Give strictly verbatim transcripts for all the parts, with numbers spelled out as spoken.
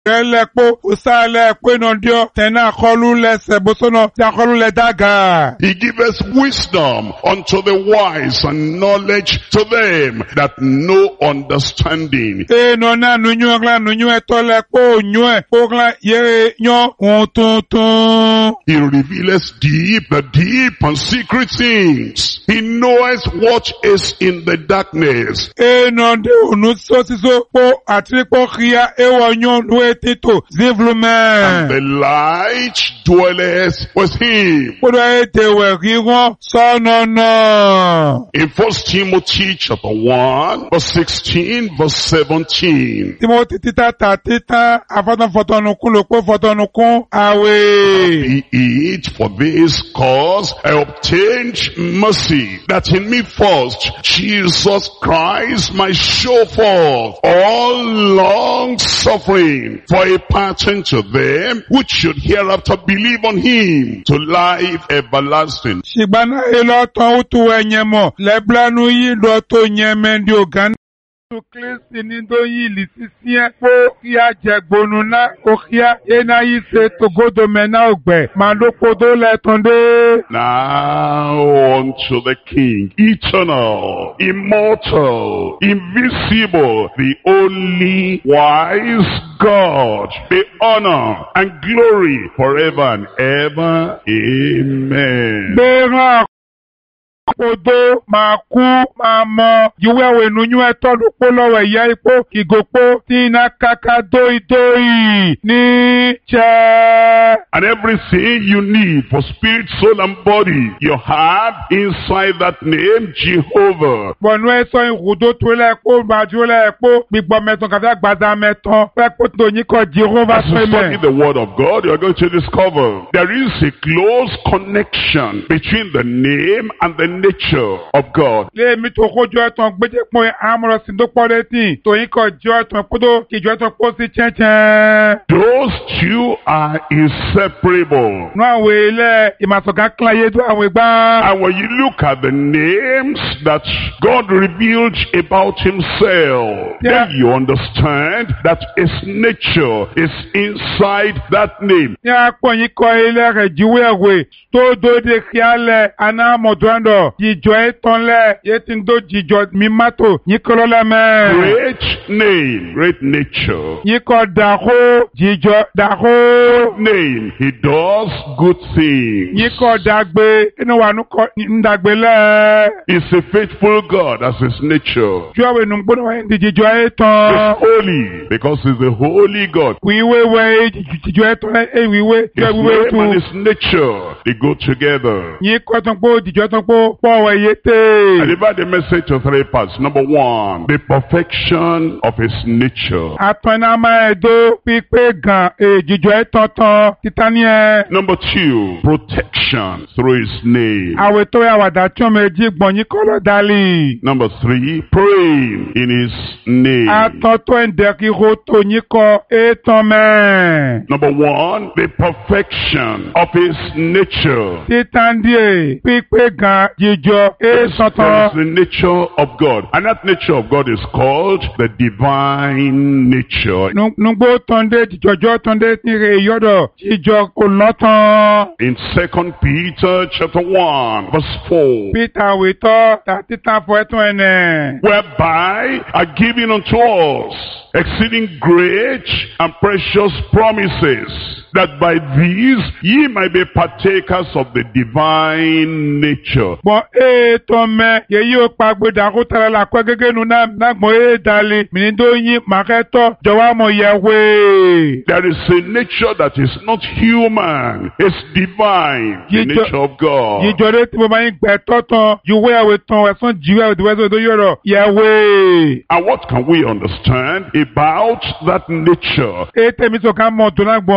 Elepo usale kwenondio tena kolu lese bosono ta kolu le daga. He giveth wisdom unto the wise and knowledge to them that know understanding. E nona nunyo gla nunyo etole po nyo po gla ye nyo ontuntun. He revealeth deep, the deep and secret things. He knoweth what is in the darkness. E nonde unuso siso po ati po kia e wanyo nwe tito zivlume. And the light dwelleth with him. Podo ete we rigon so no no. In First Timothy chapter one, verse sixteen, verse seventeen. Timothy tita ta tita afatan fotonukun lopo fotonukun awe. Be it for this cause I obtained mercy, that in me first Jesus Christ might show forth all long suffering for a pattern to them which should hereafter believe on him to life everlasting. Shibana eloton utu enyemo leblanu yi loto nyemendi ogan. Kristi nindo yi lisisiye po kia jegbonu na okia ena yi se togodo mena ogbe mandokodo letonde. Now unto the King, eternal, immortal, invisible, the only wise God, be honor and glory forever and ever. Amen. Bera Odo ma ku ma mo yuwe nunyu eto lupo lowe ya ipo kigopo tina kaka doi doi ni che. And everything you need for spirit, soul and body, you have inside that name, Jehovah. Bonu eso irudo tole ko bajule ko bigbo meton kafia gbaza meton pe ko to yin ko Jehovah. As you study the word of God, you are going to discover there is a close connection between the name and the nature of God. Le mi to ko jo ton gbeje pon amoro sin do poleti to yin ko jo ton kodo ki jo ton ko si chenchen. Those two are inseparable. No awe ile imasoka klaye do awe gba. And when you look at the names that God revealed about himself, yeah, then you understand that his nature is inside that name. Ya ko yin ko ile re jiwe we to do de kiale ana modwando jijo etonle yetindo jijo mimato yikolole me. Great name, great nature. Yiko daho jijo daho Name, he does good things. Yiko dagbe inu wanu ko ndagbe le. He's a faithful God as his nature. Jowe nungbono wa ndi jijo He's eton. holy because he's a holy God. Wiwe we jijo eton e wiwe His jo wiwe name and tu. his nature, they go together. Yiko tonpo jijo tonpo po we I yete. divide the message to three parts. Number one, the perfection of his nature. Atona ma edo pipe gan e jijo eton ton titanie. Number two, protection through his name. Awe to ya wada chon meji gbon yikolo dali. Number three, praying in his name. Aton to endeki roto yiko eton men. Number one, the perfection of his nature. Titandie pipe gan jijo e That is soton. the nature of God. And that nature of God is called the divine nature. Nungbo tonde jijojo tonde tire yodo jijo kolotan. In Second Peter chapter one, verse four. Peter wito tatita fo eton ene. Whereby are given unto us exceeding great and precious promises, that by these ye might be partakers of the divine nature. Bon e to me ye yo pagbe da ko tara la kwa gege nu na na gbo e dali mi do yin maketo jowa mo yewe. There is a nature that is not human, it's divine, the Ye jo- nature of God. Yi jore ti mo ma yin gbe totan juwe awe ton we son jiwe de we so do yoro yewe. And what can we understand about that nature? E temi so kan mo to na gbon e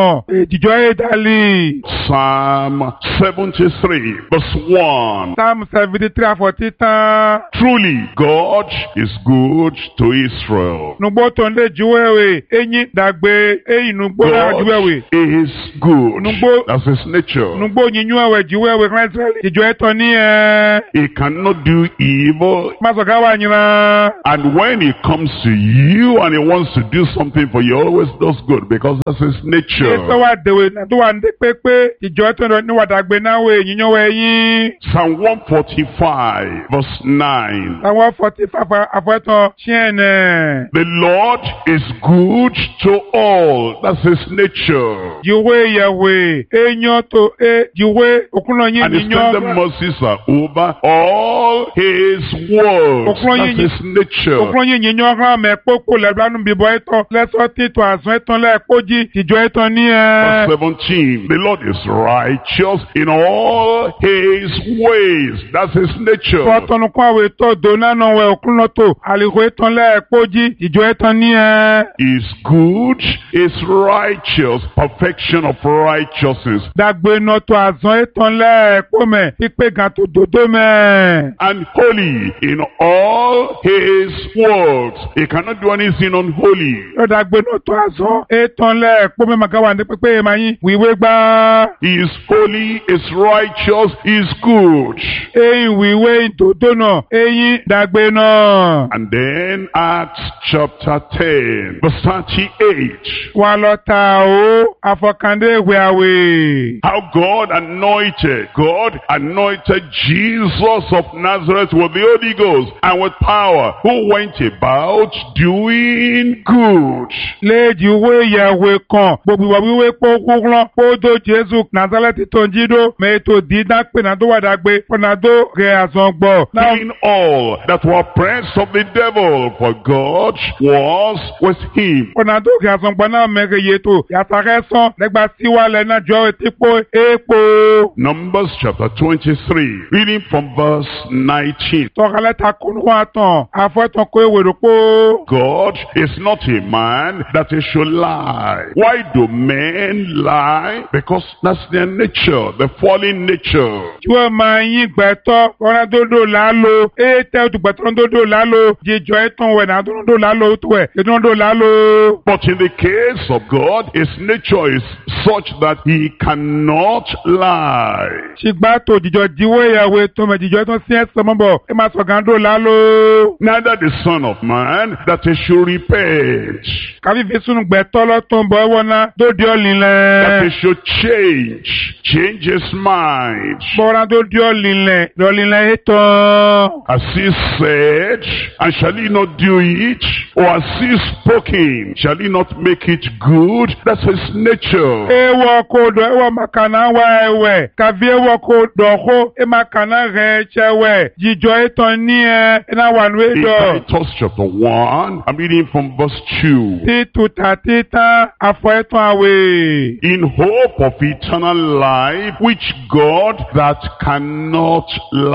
jìjọ Edali. Psalm seventy-three, verse one. Psalm seventy-three àfọ̀títàn. Truly, God is good to Israel. Nugbo tó ń lé juwewe, enyi dàgbé, eyi nugbo náà juwewe. God is good. Nugbo- That's his nature. Nugbo nyinyu ewe juwewe kan Israeli. Jìjọ ẹtọ ní ẹ. He cannot do evil. Masọ̀ká wà nyina. And when he comes to you and he wants to do something for you, he always does good because that's his Ètò nature. wa dèwè náà tó wà ní pépé. Jìjọ ẹtọ ní wà dàgbé náà wẹ̀ nyinyu wẹ̀ yín. Psalm one forty-five, verse nine. Àwọn forty five àfọ̀tàn tiẹ̀nẹ̀. The Lord is good to all. That's his nature. Jiwe Yahweh, enyo to e, jiwe okuno yin And his ninyo. tender mercies are over all his works. Okuno That's yin his nature. okuno yin ninyo ran me popo le blanu bibo eto, leso tito asun eton le poji, tijo eton ni Verse e. seventeen. The Lord is righteous in all his ways. That's his nature. Fotonu kwa we to dona no we okuno to, aliho eton le poji, tijo eton ni e. Is good, is righteous, perfection of righteousness. Dagbe no to asun eton le pome, pipe gan to dodo me. And holy in all his works. He cannot do anything unholy. Yo dagbe no to asun eton le pome magawa ne pepe mayin, wiwe gba. He is holy, is righteous, is good. Eyin wiwe dodo no, eyin dagbe no. And then Acts chapter ten, verse thirty-eight. Wà lọ ta o, àfọkàndé ìwé àwẹ̀. How God anointed, God anointed Jesus of Nazareth with the Holy Ghost and with power, who went about doing good. Léèjì ìwé ìyàwó kan, gbogbo ìwà wíwé pọ́kúnrán, pódó Jésù Nazareti tó ń jídó, mẹ́tò dídá pé nàdó wà dàgbé, fọ́nàdó rẹ̀ àzọ̀gbọ̀. Killing all that were oppressed of the devil, for God was with him. Fọ́nàdó rẹ̀ àzọ̀gbọ̀ náà mẹ́rẹ̀ yètò, yàtàrẹ́ sán, lẹ́gbà síwá lẹ́nà jọ etípo épo. Numbers chapter twenty-three, reading from verse nineteen. Tọ́kalẹ́ ta kúnú wa tán, àfọ́tàn kó ewé rògbò. God is not a man that he should lie. Why do men lie? Because that's their nature, the fallen nature. Jùwọ́ máa yín gbẹ̀tọ́, fọ́nàdódò lálò, ètẹ́ òtùgbẹ̀tọ́dódò lálò, jíjọ ẹ̀tàn wẹ̀ nàdódò lálò tó wẹ̀, ètòdó lálò. But in the case of God, his nature is such that he cannot lie. Ṣìgbà tó jíjọ jíwọ́ ìyàwó ètò mẹ́ jíjọ ẹ̀tàn sí ẹ̀sẹ̀ mọ́bọ̀, ẹ máa sọ̀gàndó lálò. Neither the Son of Man that he should repent, Kàfífi sunu gbẹ̀tọ́ lọ́tún bọ̀ ẹ̀wọ̀n náà, dóde that ọ̀lìnlẹ̀. he should change, change his mind. Bọ́ra dóde ọ̀lìnlẹ̀, lọ́lìnlẹ̀ ètò. Has he said, and shall he not do it? Or has he spoken, shall he not make it good? That's his nature. Ewo kodo, ewo makana wa ewe. Kavi ewo kodo ho, e makana re chewe. Jíjọ ètò ní ẹ, ẹ náà wà ní In èdò. Titus chapter one, I'm reading from verse two. Títù tàtítà, àfọ̀ ètò àwẹ̀. In hope of eternal life, which God that cannot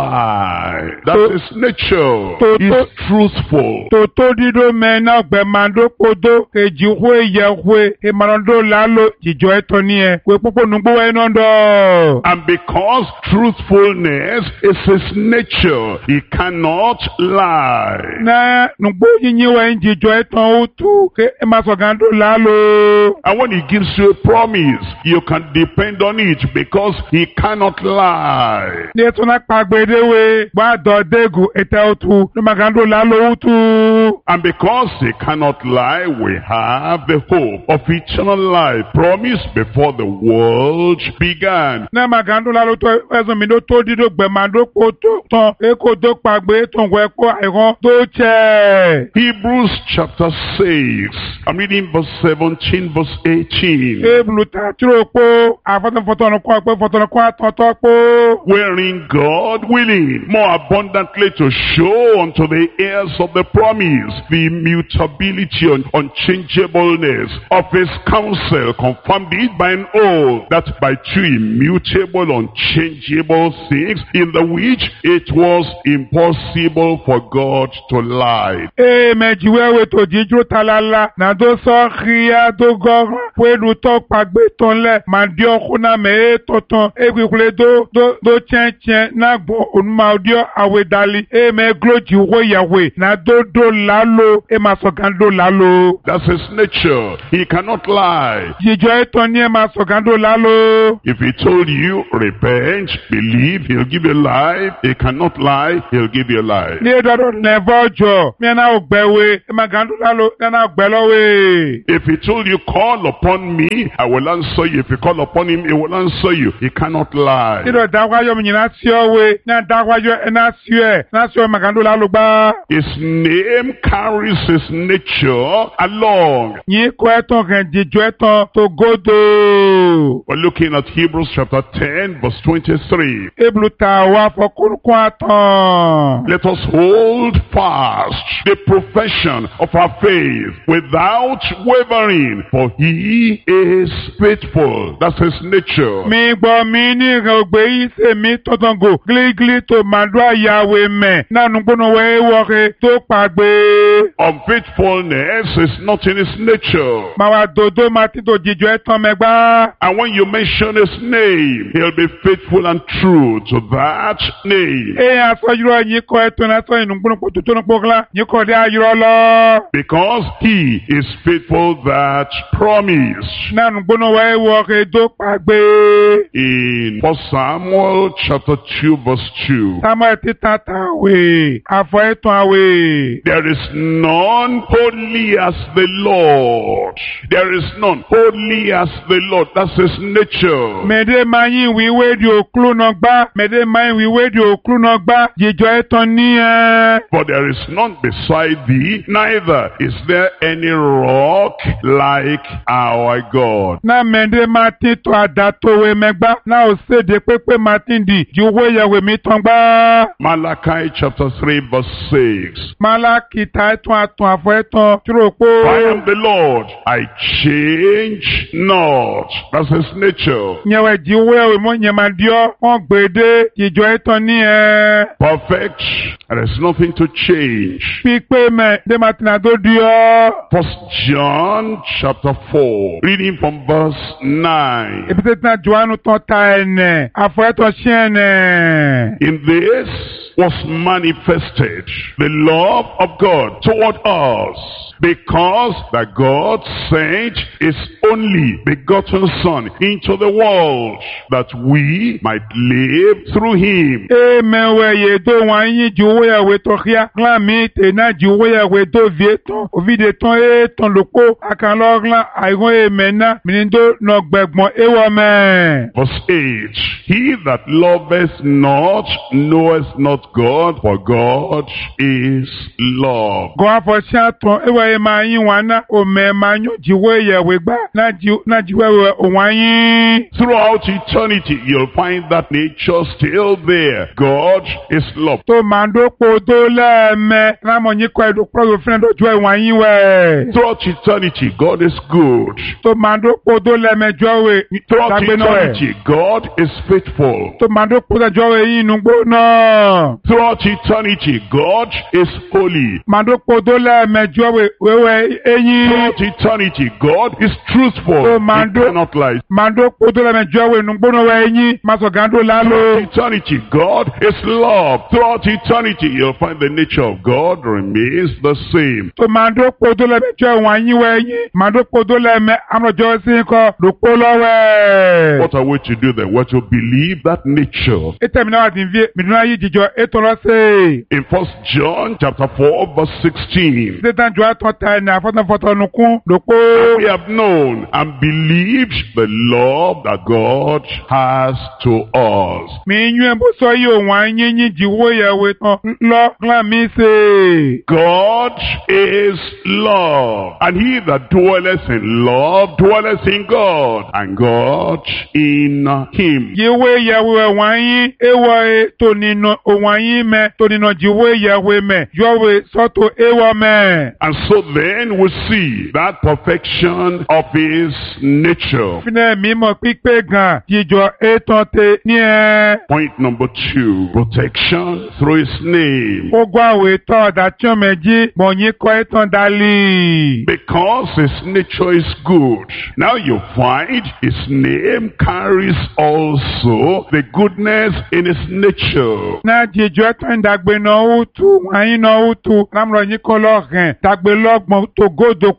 lie. That's his nature. He's truthful. Tòtó dídó mẹ́ná gbẹ̀màdó kodó, kejì hwe yẹ hwe, ìmọ̀ràndó lálò, jíjọ ètò ní ẹ. Wé púpọ̀ nùgbó ẹ náà dọ̀. And because truthfulness is his nature, he cannot lie. Náà nùgbó yíyí wẹ̀ ń jíjọ ètò ó tú, kí ẹ máa sọ̀gàndó lálò. And when he gives you a promise, you can depend on it because he cannot lie. Ní ètò náà pàgbédéwé, gbàdọ̀ dégù ètò òtú, ní màgàndó lálò ó tú. And because he cannot lie, we have the hope of eternal life promised before the world began. Ní màgàndó lálò tó ẹ̀sùn mi ló tó dídó gbẹ̀màdó kó tó tán, èkó tó pàgbé tó ń wẹ̀ kó àìrán tó jẹ́. Hebrews chapter six, I'm reading verse seventeen, verse eighteen. Ebulu tàtúrò pó, àfọ́tọ̀fọ́tọ̀nù kọ́ pé fọ́tọ̀nù kọ́ àtọ̀tọ̀ pó. Wherein God willing more abundantly to show unto the heirs of the promise the immutability and unchangeableness of his counsel, confirmed it by an oath, that by two immutable, unchangeable things, in the which it was impossible for God to lie. Ee mẹ́jìwéwé tó jíjú talala, nàdó sọ kíá tó gọ́rọ́, pẹ̀lú tó do pagbe ton le ma dio kuna me toton e kwikule do do do chen chen na gbo onuma dio awedali e me gloji wo yawe na do do lalo e ma sogando lalo. That's his nature. He cannot lie. Jijo eton ni e ma sogando lalo. If he told you, repent, believe, he'll give you life. He cannot lie, he'll give you life. Ni do do never jo me na ogbewe e ma gando lalo na ogbelowe. If he told you, call upon me, I will answer you. If you call upon him, he will answer you. He cannot lie. Ni do dagwayo mi na siowe na dagwayo na sioe na sioe ma gando lalo gba. His name carries his nature along. Ni ko eton kan jijo eton to godo. We're looking at Hebrews chapter ten, verse twenty-three. Eblu ta wa fokurukun atan. Let us hold fast the profession of our faith without wavering, for he is faithful. That's his nature. Mi gbo mi ni ogbe yi se mi totango gligli to mandua yawe me nanu gbono we woke to pagbe. Unfaithfulness is not in his nature. Ma wa dodo ma ti to jijo etan megba. And when you mention his name, he'll be faithful and true to that name. E aso yiro yin ko eton aso inu gbono po to to pokla yin ko de ayiro lo. Because he is faithful that promise. Nanu gbono we woke do pagbe. In First Samuel chapter two verse two. Samuel ti tata we afo eton awe. There is none holy as the Lord. There is none holy as the Lord. That's his nature. Mede mayin wiwe di oklu no gba. Mede mayin wiwe di oklu no gba. Jijo eton ni eh. For there is none beside thee, neither is there any rock like our God. Na mede mati to adato we megba. Na o se de pepe matin di. Juwe yawe mi ton gba. Malachi chapter three verse six. Malaki ta eton aton afo eton turopo. I am the Lord, I change not. That's his nature. Nyewe jiwe we mo nyema dio. Won gbede. Jijo eton ni eh. Perfect. There is nothing to change. Pipe me de matina do dio. First John chapter four, reading from verse nine. Ebi na Joanu ton ta ene. Afo eton shiene. In this was manifested the love of God toward us, because that God sent his only begotten Son into the world, that we might live through him. Amen. We ye do wan yin juwe we to kia glan mi te na juwe we do vieton ovide ton e ton lopo akan lo glan aigon amen na minindo no gbegbon e wo me. Verse eight. He that loveth not knoweth not God, for God is love. Go afo sha ton e we ma yin wana o me ma nyu jiwe ye we gba na ji na jiwe we o wan yin. Throughout eternity, you'll find that nature still there. God is love. To mando po do le me na mo yin ko edu pro friend do jo wan yin we. Throughout eternity, God is good. To mando po do le me jo we. Throughout eternity, God is faithful. To mando po do jo we yin nu gbo na. Throughout eternity, God is holy. Mando po do le me jo we we we eyin. Throughout eternity, God is truthful. To He mando cannot lie. mando po do le me jo we nu gbo na we eyin ma so gando la lo. Throughout eternity, God is love. Throughout eternity, you'll find the nature of God remains the same. To mando po do le me jo wan yin we eyin mando po do le me amro jo sin ko lo po lo we. What are we to do then? We're to believe that nature. Etem na wa din vie mi dun ayi jijo eton lo se. In First John chapter four verse sixteen, Se tan jo aton ta na fotan fotan nu kun lo po. we have known and believed the love that God has to us. Mi nyu en bo so yi o wan yin yin jiwo ye we ton lo glan mi se. God is love, and he that dwelleth in love dwelleth in God, and God in him. Jiwo ye we wan yin e wo e to ninu o wan yin me to ninu jiwo ye we me yo we so to e wo me. And so then we see that perfection of his nature. Fine mímọ̀ pípé gan jíjọ ètò te ní ẹ. Point number two, protection through his name. Ogun àwẹ̀ tọ́ ọ̀dà tí ó méjì gbọ̀nyí kọ́ ètò dálì. Because his nature is good. Now you find his name carries also the goodness in his nature. Na jíjọ ètò ìdàgbé náà ó tu wọ̀nyí náà ó tu lámùrọ̀ yín kọ́ lọ́ọ̀hìn dàgbé lọ́gbọ̀n tó gòdò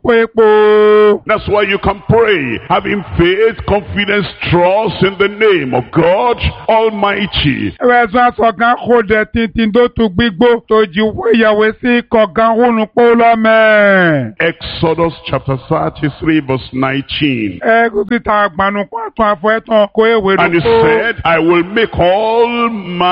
pépo. That's why you can pray, having faith, confidence, trust in the name of God Almighty. Ẹ̀wẹ̀sán sọ̀gán kò dẹ̀ tìǹtìǹ tó tu gbígbó tó jí ìyàwó sí kọ̀gán húnú pó lọ́mẹ̀. Exodus chapter thirty-three verse nineteen. Ẹ kò sí ta àgbànú kó àtún àfọ ẹ̀tàn kó èwé And he lóko. said, I will make all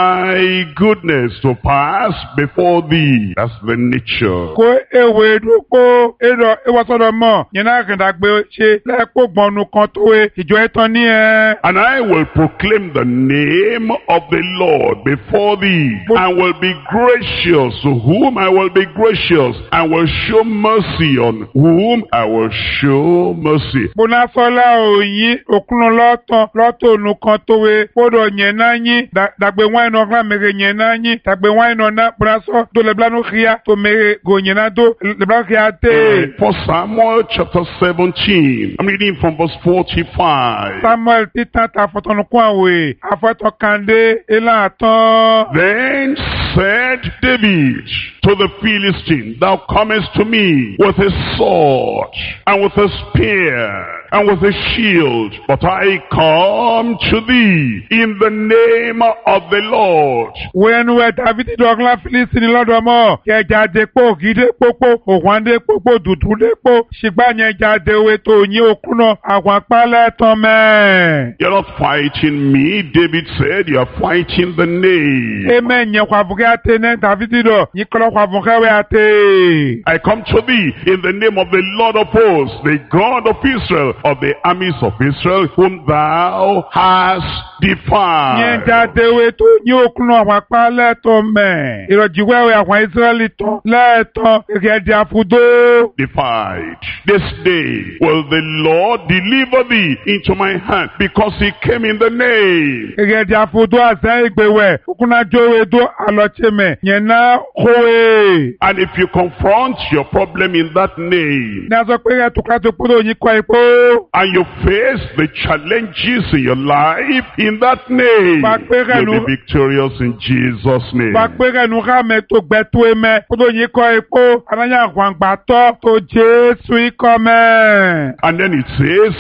my goodness to pass before thee. That's the nature. Kó èwé lóko èrò ìwọ́sọ̀dọ̀ mọ̀ yẹn náà kìí dàgbé ṣe lẹ́ẹ̀kọ́ gbọ̀nù kan tó wé ìjọ ẹ̀tàn ní ẹ. And I will proclaim the name of the Lord before thee, and will be gracious to whom I will be gracious, and will show mercy on whom I will show mercy. Bùnà sọ́lá òyìn òkúnnù lọ́tàn lọ́tọ̀ọ̀nù kan tó wé kódò yẹn náà yín dàgbé wọ́n iná ọ̀gá mèrè yẹn náà yín dàgbé wọ́n iná náà bùnà sọ́ tó lẹ́bílánú kíá tó mèrè gò yẹn náà tó lẹ́bílánú kíá tè. First Samuel chapter seventeen. I'm reading from verse forty-five. Samuel títà ta fọ̀tọ̀nù kún àwẹ̀ àfọ̀tọ̀ kàndé ilá àtàn. Then said David to the Philistine, Thou comest to me with a sword, and with a spear, and with a shield, but I come to thee in the name of the Lord. Wẹ́nu ẹ̀ Dàvídì dọ̀gla Fílísìnì lọ́dọ̀ mọ́ kẹjà dépò gídé pópó òwàn dépò dùdú dépò ṣìgbà yẹn jáde owó tó yín òkúnà àwọn apálẹ̀ tán mẹ́. You're not fighting me, David said, you are fighting the name. Amen. Yẹn kwàbùkẹ́ àtẹ ní Dàvídì dọ̀ yín kọ́lọ́ kwàbùkẹ́ wẹ́ àtẹ. I come to thee in the name of the Lord of hosts, the God of Israel, of the armies of Israel, whom thou hast defied. Yẹn jáde owó tó yín òkúnà àwọn apálẹ̀ tán mẹ́. Ìrọ̀jì wẹ́wẹ́ àwọn Ísírẹ́lì tán lẹ́ẹ̀tàn ìrẹ̀dì àfudó. Defied. This day will the Lord deliver thee into my hand, because he came in the name. Ìrẹ̀dì àfudó àṣẹ ìgbèwẹ̀ òkúnà jówé dó àlọ́chẹ́mẹ̀ yẹn náà kówé. And if you confront your problem in that name, Ní a sọ pé ẹ̀ tùkà tó kúrò yín kọ́ ipò. and you face the challenges in your life in that name, you'll be victorious in Jesus' name. Bàpẹ́rẹ́ nu ká mẹ́ tó gbẹ tó e mẹ́ kó tó yín kọ́ ipò anáyà àgbàǹgbà tọ́ tó Jésù ikọ́ mẹ́. And then it says,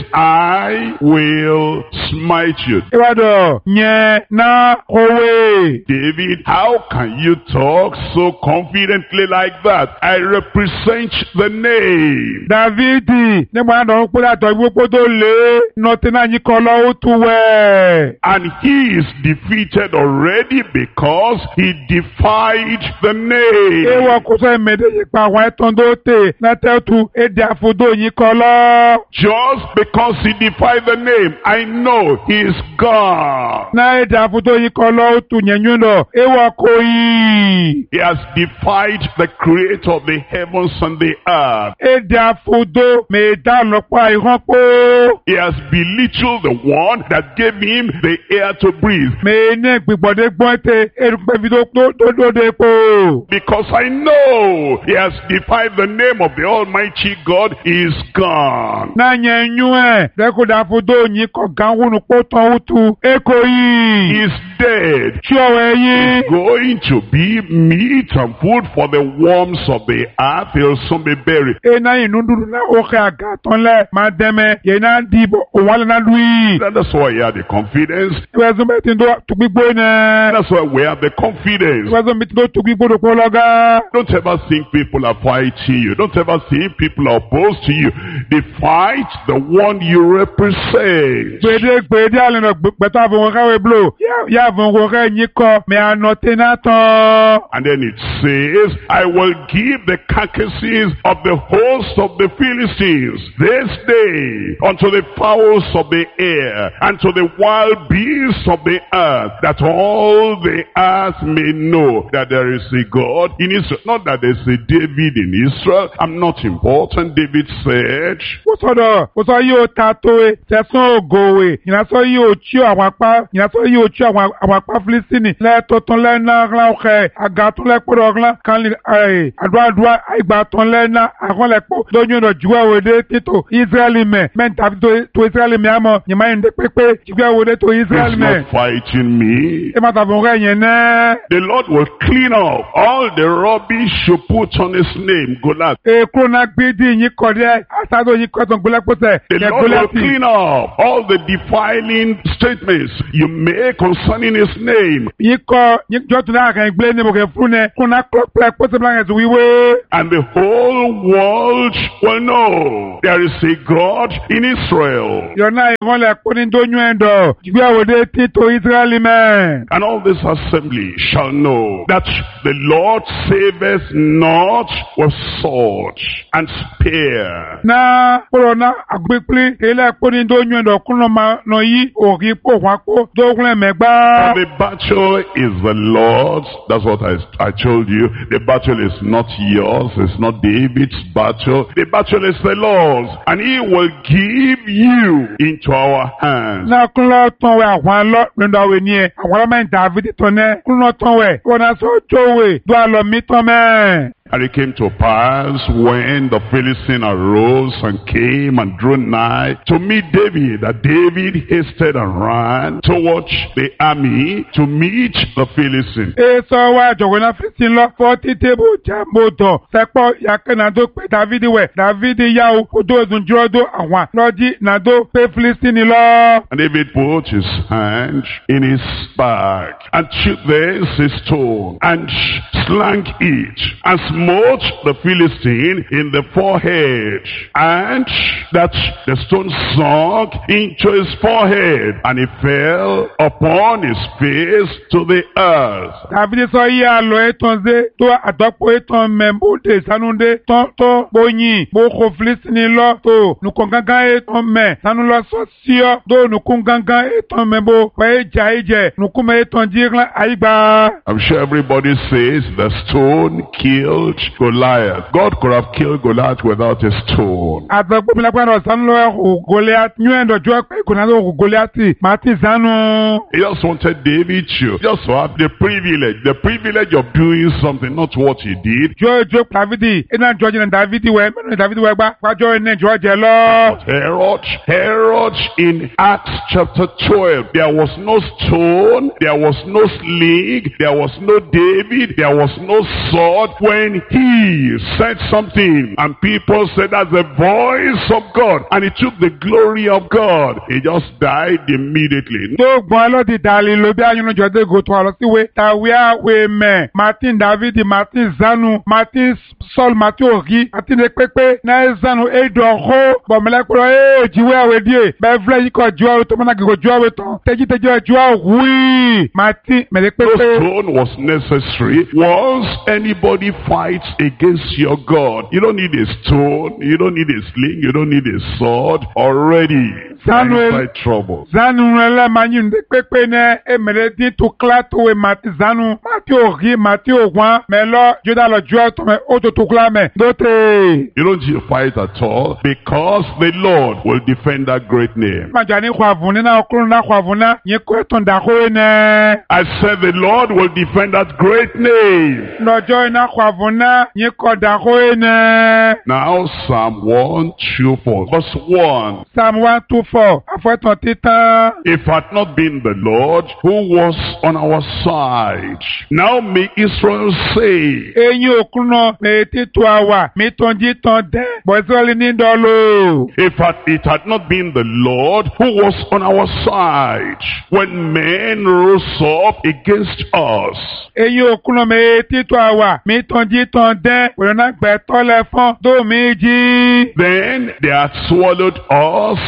I will smite you. Ìwádọ̀ yẹn náà kówé. David, how can you talk so confidently like that? I represent the name. Dàvídì nígbà náà ń pè látọ̀ gbogbo tó lé nọtí náà yín kọ́ lọ́wọ́ tó wẹ̀. And he is defeated already because he defied the name. Ewa kò sọ èmèdè yìí pa àwọn ẹ̀tàn tó tè látẹ̀tù èdè àfodó yìí kọ́ lọ. Just because he defied the name, I know he is God. Náà èdè àfodó yìí kọ́ lọ ó tù yẹn yún lọ. Ewa kò yìí. He has defied the creator of the heavens and the earth. Èdè àfodó mèdá lọ́pọ̀ àìhàn pé. He has belittled the one that gave him the air to breathe. Mèéné gbìgbọ̀dé gbọ́n tẹ erùpẹ̀ fi tó dóde po. Because I know he has defied the name of the Almighty God, he is gone. Náà yẹn yún ẹ̀ lẹ́kọ̀dà àfodó yìí kọ̀ gánwónú pọ̀ tán ó tu. Èkó yìí. He is dead. Tí ọ̀rọ̀ ẹ̀yìn. Going to be meat and food for the worms of the earth. He'll soon be buried. Ena inú dúdú náà ó kẹ́ àga tán lẹ̀ máa dẹ́mẹ̀ yẹn náà dìbò òun alẹ́ náà lùí. That's why he had the confidence. Ìwẹ̀sùn bẹ́ẹ̀ ti ń tó gbígbó iná. That's why we have the confidence. Ìwẹ̀sùn bẹ́ẹ̀ ti ń tó gbígbó dòpó lọ́gá. Don't ever think people are fighting you. Don't ever think people are opposed to you. They fight the one you represent. Gbèdé gbèdé àlẹ́ náà gbẹ̀tọ́ àfọwọ́n káwé blò. Yá avongo re nyiko me anote naton. And then it says, I will give the carcasses of the host of the Philistines this day unto the fowls of the air and to the wild beasts of the earth, that all the earth may know that there is a God in Israel. Not that there's a David in Israel. I'm not important. David said, Wosodo, woso yo tatoe, teson ogowe, inaso yo chi awapa, inaso yo chi awapa Filistini, le toton le na glan oke, agaton le podo glan, kan li, ay, adwa adwa, ay baton le na, akon le po, donyo no juwa wede tito, Israeli me, men David to, to Israeli me amo, nyama yende pepe, juwa wede to Israeli me. He's not fighting me. E matavon re nyene. The Lord will clean up all the rubbish you put on his name, Goliath. E krona gbidi yin kode, asado yin koton gule pose, The Lord will clean up all the defiling statements you make concerning his name. Yin ko, yin jotu na ren gble ne boke frune, krona klok plek pose blanc es wiwe. And the whole world will know there is a God in Israel. Yona yon le konin do nyendo, juwa wede tito Israeli men. And all this assembly shall know that the Lord saveth not with sword and spear. Na, poro na agbekli, ele konin do nyendo, kuno ma no yi, ori po wako, do glen megba. For the battle is the Lord's. That's what I, I told you. The battle is not yours. It's not David's battle. The battle is the Lord's. And he will give you into our hands. Na kuno tonwe awan lo, rendo awe nye, awan men David tone, kuno tonwe, wana so jowe, do alo mi tome. And it came to pass when the Philistine arose and came and drew nigh to meet David, that David hasted and ran towards the army to meet the Philistine. E so wa jogo na Philistine lo, forty table jambo do, sepo yake na do pe David we, David ya o, odo zunjuro do awan, lodi na do pe Philistine lo. And David put his hand in his bag and took thence his stone and slang it and smote the Philistine in the forehead, and that the stone sunk into his forehead, and he fell upon his face to the earth. David so ya lo etonze, to adopo eton membude sanunde, ton to bonyi, bo ko Philistine lo, to nukongangan eton men, sanu lo so siyo, do nukongangan eton membo, pa eja eje, nukume eton jirlan aigba. I'm sure everybody says the stone killed Goliath. God could have killed Goliath without a stone. Adogbo mi lagbara sanu lo Goliath, nyendo jo pe kunado Goliath, mati sanu. He just wanted David to just to have the privilege, the privilege of doing something, not what he did. Jo jo David, ina George na David we, me David we gba, pa jo ne George lo. But Herod, Herod in Acts chapter twelve, there was no stone, there was no sling, there was no David, there was no sword. When he said something and people said that's the voice of God, and he took the glory of God, he just died immediately. Do gbon lo di dali lo bi ayunu jode go to alo siwe, ta we a we me, Martin David, Martin Zanu, Martin Saul, Martin Ori, Martin Ekpepe, na Zanu Edo ho, bo mele kuro e jiwe awe die, be vle yi ko jiwa to mana go jiwa we ton, teji teji jiwa wi, Martin mele No Ekpepe. stone was necessary. Once anybody fights against your God, you don't need a stone, you don't need a sling, you don't need a sword. Already, Samuel- inside trouble. Zanu rele manyu de pepe ne, e mele di to klato we Martin Zanu, Martin Ori, Martin Ogwan, me lo, joda lo jiwa to me, oto to kla me, dote. You don't need to fight at all, because the Lord will defend that great name. Majani kwa vune na okuru na kwa vune, nye kwe ton da koe ne. I said the Lord will defend that great name. Lọ́jọ́ iná kwa vune, nye ko da koe ne. Now Psalm one two four, verse one. Psalm one two four, afweton titan. If had not been the Lord who was on our side, now may Israel say, Eyin okun náà, me ti to awa, mi ton ji ton de, bo Israeli ni dolo. if had, it had not been the Lord who was on our side, when men rose up against us, Eyin okun náà, me ti to awa, mi ton ji ton de, wèrè náà gbẹ tọ́lẹ̀ fún, do mi jí. then they had swallowed us up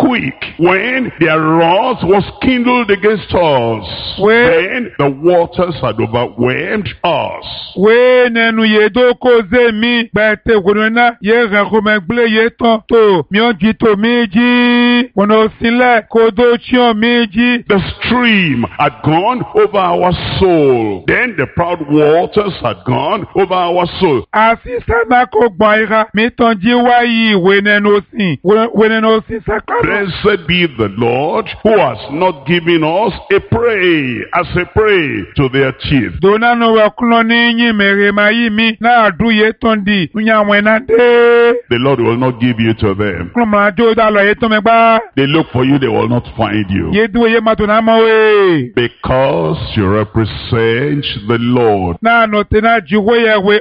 quick when their wrath was kindled against us, when the waters had overwhelmed us. We nenu yedo koze mi bete wonona ye rekomegle ye ton to mionji to meji wono sile kodo chion meji. The stream had gone over our soul. Then the proud waters had gone over our soul. Asi sana ko gbaira mi tonji wayi weneno sin weneno sin sakra. Blessed be the Lord who has not given us a prey as a prey to their teeth. Dona no wa kuloni yin mere mayi mi na adu ye tondi nya wenande. The Lord will not give you to them. Kloma jo da lo ye to megba. They look for you, they will not find you. Ye du ye matuna mo we. Because you represent the Lord. Na no tena juwe ye we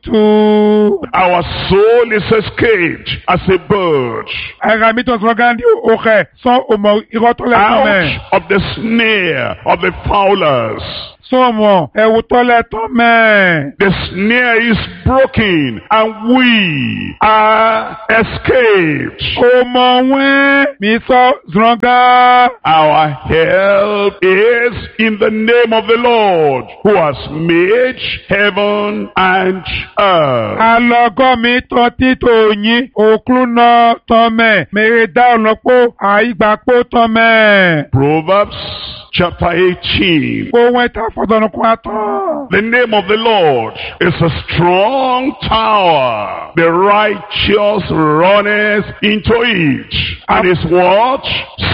utu. Our soul is escaped as a bird Aga mi ton slogandi oke son omo irotole tome. out of the snare of the fowlers. Somo e utole tome. The snare is broken and we are escaped. Omo we mi so zronga. Our help is in the name of the Lord who has made heaven and earth. Alogo mi ton tito yin okluno tome. Mere da olopo aigbapo tome. Proverbs chapter eighteen. Ohun eta fodonu kwato. The name of the Lord is a strong tower. The righteous runneth into it, and is what?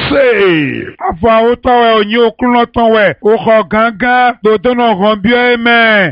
Saved. Afọ awutowe onyi okluno tonwe. Oko ganga dodono ronbio eme.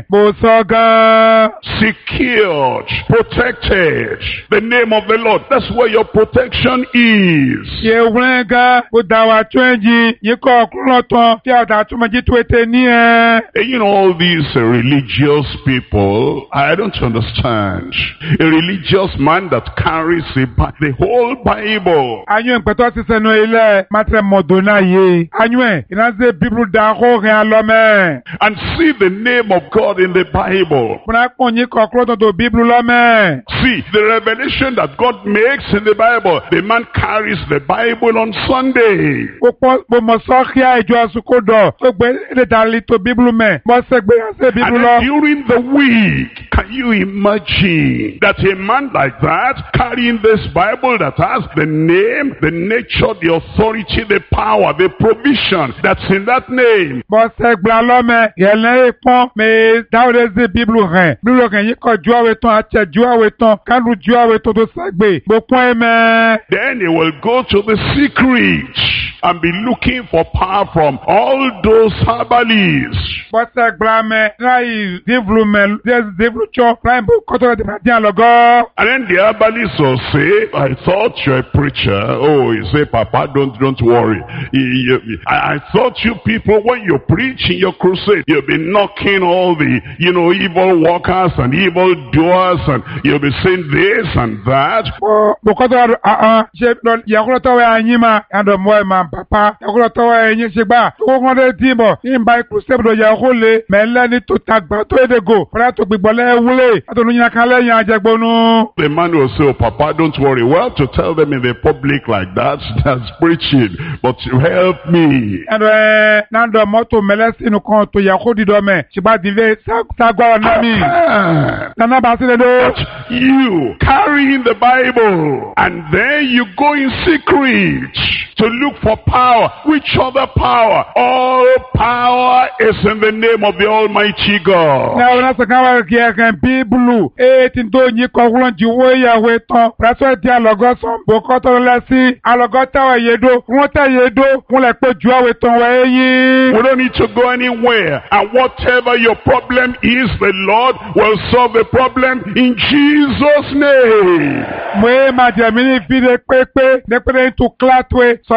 Bosoga. Secured, protected. The name of the Lord. That's where your protection is. Ye wenga udawa twenji yiko okluno ton ti ada tumeji twete ni e. You know, all these uh, religious people, I don't understand. A religious man that carries a, the whole Bible. Anyo npeto ti senu ile matre modona ye. Anyo inaze Bible da ho ren alome. And see the name of God in the Bible. Kuna konyi koklo to Bible lome. See the revelation that God makes in the Bible. The man carries the Bible on Sunday. Popo bo mo so khia ijo asukodo. So gbe le dali to Bible me. Mo se gbe ase Bible And lo. then during the week, can you imagine that a man like that carrying this Bible that has the name, the nature, the authority, the power, the provision that's in that name? Mo se gbe alome yele ipon me dawde ze Bible ren. Bible ren yiko juawe ton ache juawe ton kanu juawe ton to segbe. Bo pon eme. Then he will go to the secret and be looking for power from all those herbalists. Mo se gbe me rai development des development prime koto de madian logo. And then the herbalists will say, I thought you're a preacher. Oh, you say, Papa, don't don't worry. You- you- I, I thought you people, when you preach in your crusade, you'll be knocking all the, you know, evil workers and evil doers, and you'll be saying this and that. Bo koto ah ah je lo yakulo to we anyima ando mo ma papa yakulo to we yin segba. Ko kon de timbo imba crusade do yakole mele ni to tagba to edego. Pra to gbigbole wule. Atonu yin kale yin ajegbonu. The man will say, oh, Papa, don't worry. Well, to tell them in the public like that, that's preaching. But help me. Ando eh nando moto melesi nu kon to yakodi do me. Siba dive sagwa na mi. Ah, Nana ba se do. you carrying the Bible, and then you go in secret to look for power. Which other power? All power is in the name of the Almighty God. Na ona se kan wa ki e kan Bible. E tin do yin ko won ji wo ya we ton. Praso di alogo son bo ko to lesi. Alogo ta wa yedo. Won ta yedo. Won le pe ju awe ton wa yin. We don't need to go anywhere. And whatever your problem is, the Lord will solve the problem in Jesus' name. Mwe ma je mi ni fi de pepe. De pe to clatwe. So le sien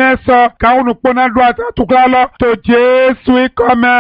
so kaunu pona do atuklalo to Jesu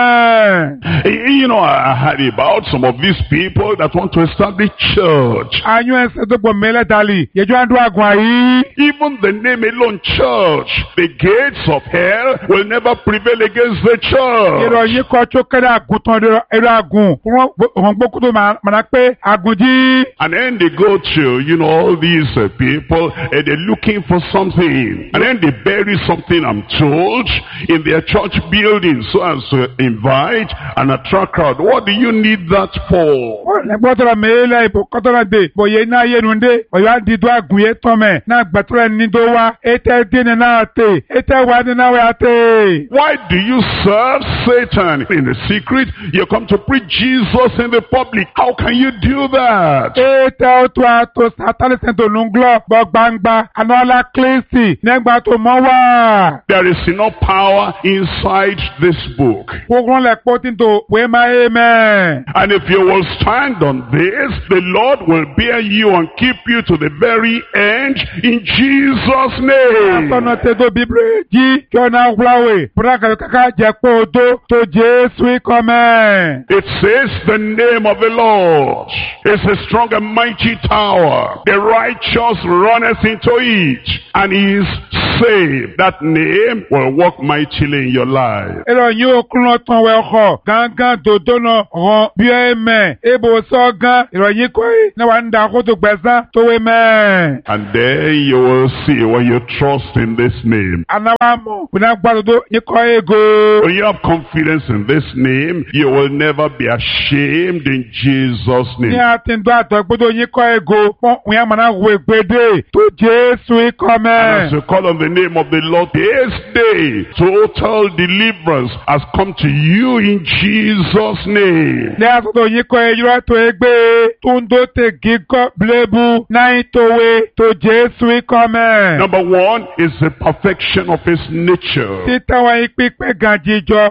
come. You know, I heard about some of these people that want to establish church. Anyu ense do bomele dali. Yeju andu agwayi. Even the name alone, church, the gates of hell will never prevail against the church. Iro yi ko chokere agutan ero agun. Won gbokudo manape agunji. And then they go to, you know, all these uh, people, and they're looking for something. And then they bury something, I'm told, in their church building, so as to invite and attract crowd. What do you need that for? Lẹ́gbọ́tọ̀rọ̀ mẹ́lẹ̀ ìbò kọ́tọ̀rọ̀ dé, bòye náà yẹnunde, ọ̀yọ́ àdìdó àgùnyé tọ́mẹ̀, náà gbẹ̀tọ̀rọ̀ nídó wá, ètè dínì náà tè, ètè wà ní náà wà tè. Why do you serve Satan in the secret? You come to preach Jesus in the public. How can you do that? Ètè ọ̀tọ̀ àtò Sátánì sẹ́ńtò nùglọ̀ bọ̀ gbangba, ànọ́lá Kristi, nígbà tó mọ́ wá. There is enough power inside this book. Gbogbo lẹ̀ pọ́tí tó wé máa yé mẹ́. And if you will stand on this, the Lord will bear you and keep you to the very end in Jesus' name. Àtọ̀nà tẹ̀dọ̀ Bíbélì jí kí ọ̀nà wúláwé, bùrákà kàkà jẹ́ pé odó tó Jésù kọ́mẹ́. It says the name of the Lord is a strong and mighty tower. The righteous runneth into it and is saved. That name will work mightily in your life. Èrò yín okùnrin tán wẹ̀ ọkọ̀ gángan dòdó náà rán bí ẹ mẹ́. Ebo sọ gan ìròyìn kọ́ ẹ̀ náà wà ń da kó tó gbẹ̀sán tó wé mẹ́. And then you will see when you trust in this name. Anáwá mọ̀ bùnà gbàdúdó yín kọ́ ego. When you have confidence in this name, you will never be ashamed in Jesus' name. Ní àtìndó àtọ̀gbọ́dọ̀ yín kọ́ ego fún òun àmàna wo ìgbédè tó Jésù ikọ́ mẹ́. And as you call on the name of the Lord, this day total deliverance has come to you in Jesus' name. Ní àtọ̀dọ̀ yín kọ́ ẹyọ tó ẹgbẹ́ tó ń dó tè gígọ́ blébu náà tòwe tó Jésù ikọ́ mẹ́. Number one is the perfection of his nature. Títàwọn ìpípẹ́ gàjíjọ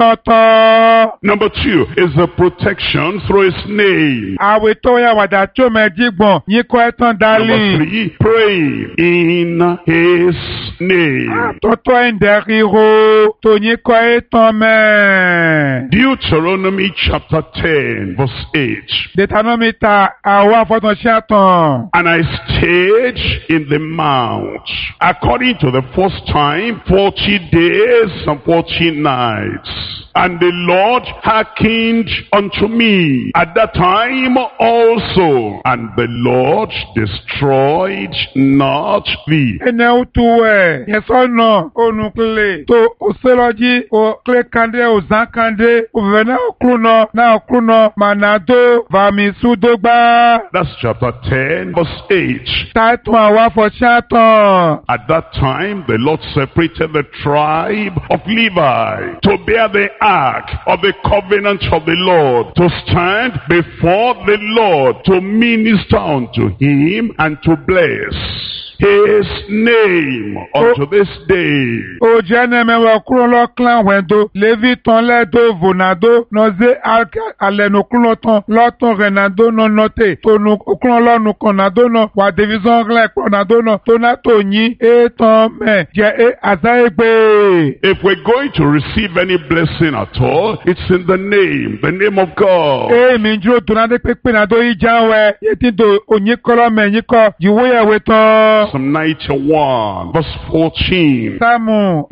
ètòtò. Number two is the protection through his name. Àwẹ̀ tó yà wàdà tó mẹ́jì gbọ̀n yín kọ́ ẹ̀tàn dálì. Number three, praying in his name. Àtọ̀tọ̀ ẹ̀ǹdẹ̀ ríro tó yín kọ́ ẹ̀tàn mẹ́. Deuteronomy chapter ten verse eight. Deuteronomy ta àwọn afọ́tàn ṣàtàn. And I stayed in the mount according to the first time forty days and forty nights. And the Lord hearkened unto me at that time also, and the Lord destroyed not thee. Ẹnẹ otu ẹ̀ yẹsọ́nà onukele tó òsèlọ́jì òkèlè kande òzán kande òfìfẹ́ náà kúrúnà náà kúrúnà mànàdó vàmísúdógbà. That's chapter ten verse eight. Táìtún àwọn afọ̀ṣàtàn. At that time the Lord separated the tribe of Levi to bear the ark of the covenant of the Lord, to stand before the Lord, to minister unto him and to bless his name unto this day. O jenemewa kulo clan wendo Levi ton ledo vonado noze aleno kulo ton loton renado no note tonu kulo lonu konado no wa division glen konado no tonato yin eton me je e azaegbe. If we're going to receive any blessing at all, it's in the name, the name of God. E mi juro tonade pepe na do ijanwe yetindo onyikolo me yiko jiwe weton. Psalm ninety-one, verse fourteen. Because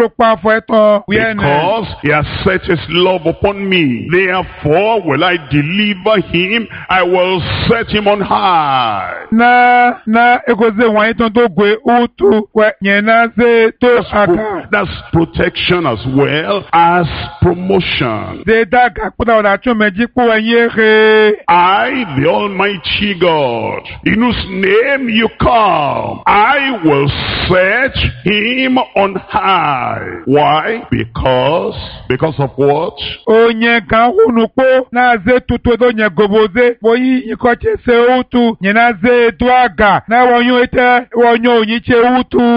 he has set his love upon me, therefore will I deliver him, I will set him on high. Na na ekoze wan iton to gwe utu we nyena ze to aka. That's protection as well as promotion. Ze daga kuda ona chomeji po yere. I, the Almighty God, in whose name you come, I will set him on high. Why? Because, because of what? Onye kan hunu po na ze tutu do nye goboze boyi ikoche se utu nye na ze duaga na wonyo ete wonyo onyiche utu.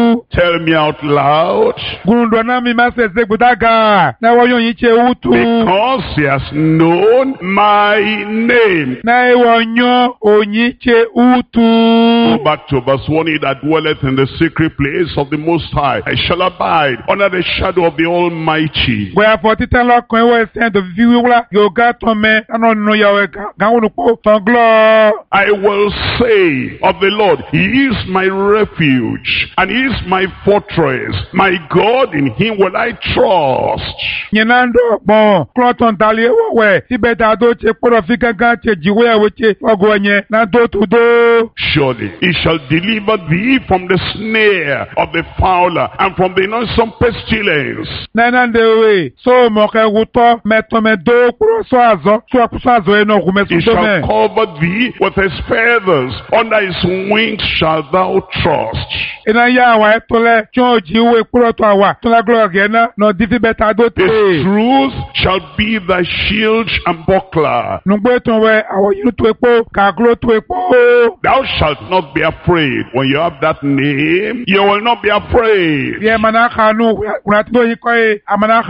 Tell me out loud. Gundo na mi masese gudaga. Na woyo yiche utu. Because he has known my name. Na wonyo onyiche utu. Go back to verse one. He that dwelleth in the secret place of the Most High, I shall abide under the shadow of the Almighty. Gwe afoti telo kon we sen to vi wula yo ga to me ano no ya we ga wonu po ton glo. I will say of the Lord, He is my refuge, and He is my fortress. My God, in Him will I trust. Nyenando bon kloton tali we tibe da do che poro fi gangan che jiwe we che ogo nye na do to do. Surely He shall deliver thee from the snare of the fowler and from the noisome pestilence. Nanande we so mo ke wuto meto me do pro so azo so akuso azo e no gume He so shall me. cover thee with His feathers, under His wings shalt thou trust. Ina ya wa etole cho jiwe pro to awa to la glory na no divi beta do te. His truth shall be thy shield and buckler. Nugbe to we awo yu to epo ka glo to epo. Thou shalt not be afraid. When you have that name, you will not be afraid. Ye mana khanu unatido yikoe amana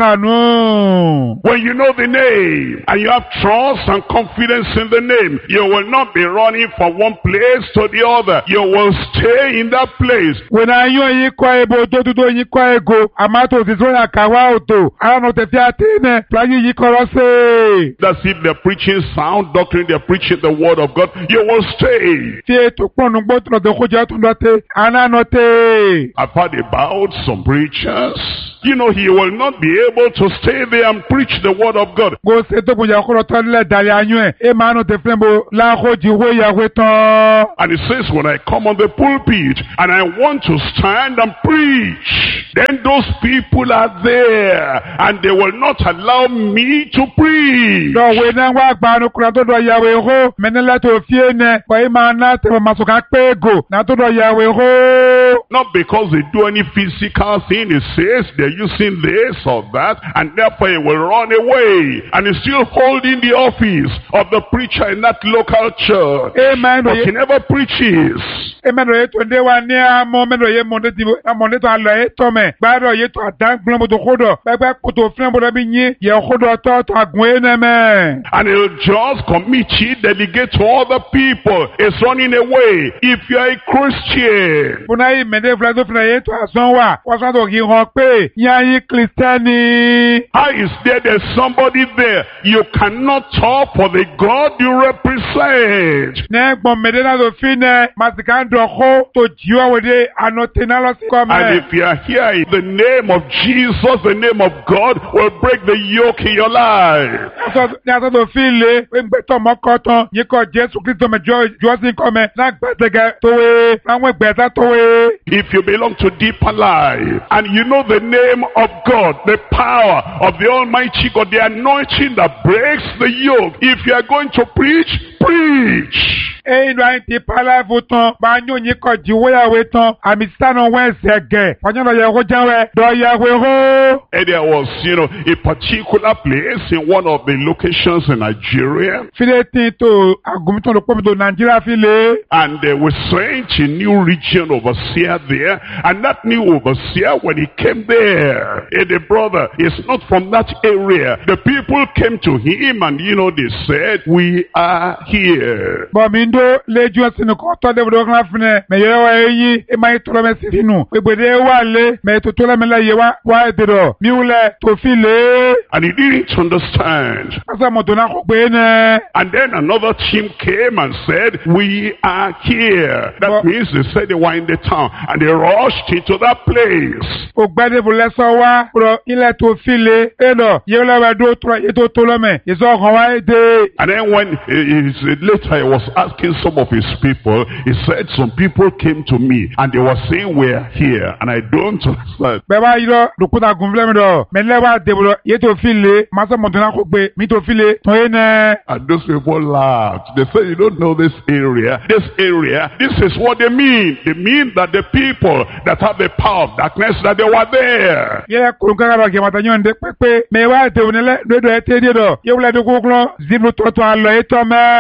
khanu. When you know the name and you have trust and confidence in the name, you will not be running from one place to the other. You will stay in that place. When I yo yikoe bo do do yikoe go amato zizona kawa oto. Ara no te fiatine playi yikoro se. That's if they're preaching sound doctrine, they're preaching the word of God, you will stay. Tie to ponu gbotro de koja to note ana note. I've heard about some preachers. You know, he will not be able to stay there and preach the word of God. Go se to buja koro to le dali anyu e ma no te flembo la hoji we ya we ton. And it says, when I come on the pulpit and I want to stand and preach, then those people are there and they will not allow me to preach. Do we na wa gba no kura to do ya we ho menela to fie ne ko e ma na te ma so ka pe go na to do ya we ho. Not because they do any physical thing, it says they're using this or that, and therefore he will run away, and he's still holding the office of the preacher in that local church. Amen. But he never preaches. Amen. Ye to de wa ni amo men ye monde ti monde to alo e to me. Gba do ye to adan gbon to kodo. Gba ko to flen bo bi yin ye kodo to to agun e na me. And he'll just commit it, delegate to other people. It's running away. If you're a Christian, Una yi mede fla do fla ye to asan wa. Wa san to ki hon pe yan yi Christiani. how is there there's somebody there you cannot talk for the God you represent? Ne gbon mede na do fi ne masikan do ko to jiwa we de anote na lo si ko me. And if you are here, the name of Jesus, the name of God will break the yoke in your life. So na so do fi le we gbe to mo ko ton yi ko Jesu Kristo me jo jo sin ko me na gbe te ge to we awon gbe ta to we. If you belong to deeper life and you know the name of God, the power of the Almighty God, the anointing that breaks the yoke, if you are going to preach, preach. E ino ayin ti pala vuton ba nyo yin ko jiwe ya we ton ami stano wen sege onyo lo ye ko janwe do ya we ho. And there was, you know, a particular place in one of the locations in Nigeria, File tin to agumiton lo pomi do Nigeria file. and they were sent a new region overseer there, and that new overseer, when he came there, eh, the brother is not from that area. The people came to him, and you know, they said, we are here. Bo mi ndo leju asinu ko to de do kan fune me ye wa yi e mai to lo me sinu we gbede wa le me to to le me la ye wa wa e do mi ule to file. And he didn't understand. Asa mo do na ko gbe ne. And then another team came and said, we are here. That But- means they said they were in the town, and they rushed into that place. O gbede bu le so wa pro ile to file e do ye le wa do to ye to to lo me ye so kan wa e de. And then when he, he said, later he was asking some of his people, he said, some people came to me and they were saying, we're here. And I don't understand. Be ba yiro dokuta gunfle mi do me le wa de bu ye to file ma so mo do na ko gbe mi to file to ye ne. And those people laughed. They said, you don't know this area. This area, this is what they mean. They mean that the people that have the power of darkness, that they were there. Ye ko nka ba ke mata nyon de pepe me wa de unele do do e te de do ye wule do ko klo zibru to to alo e to me.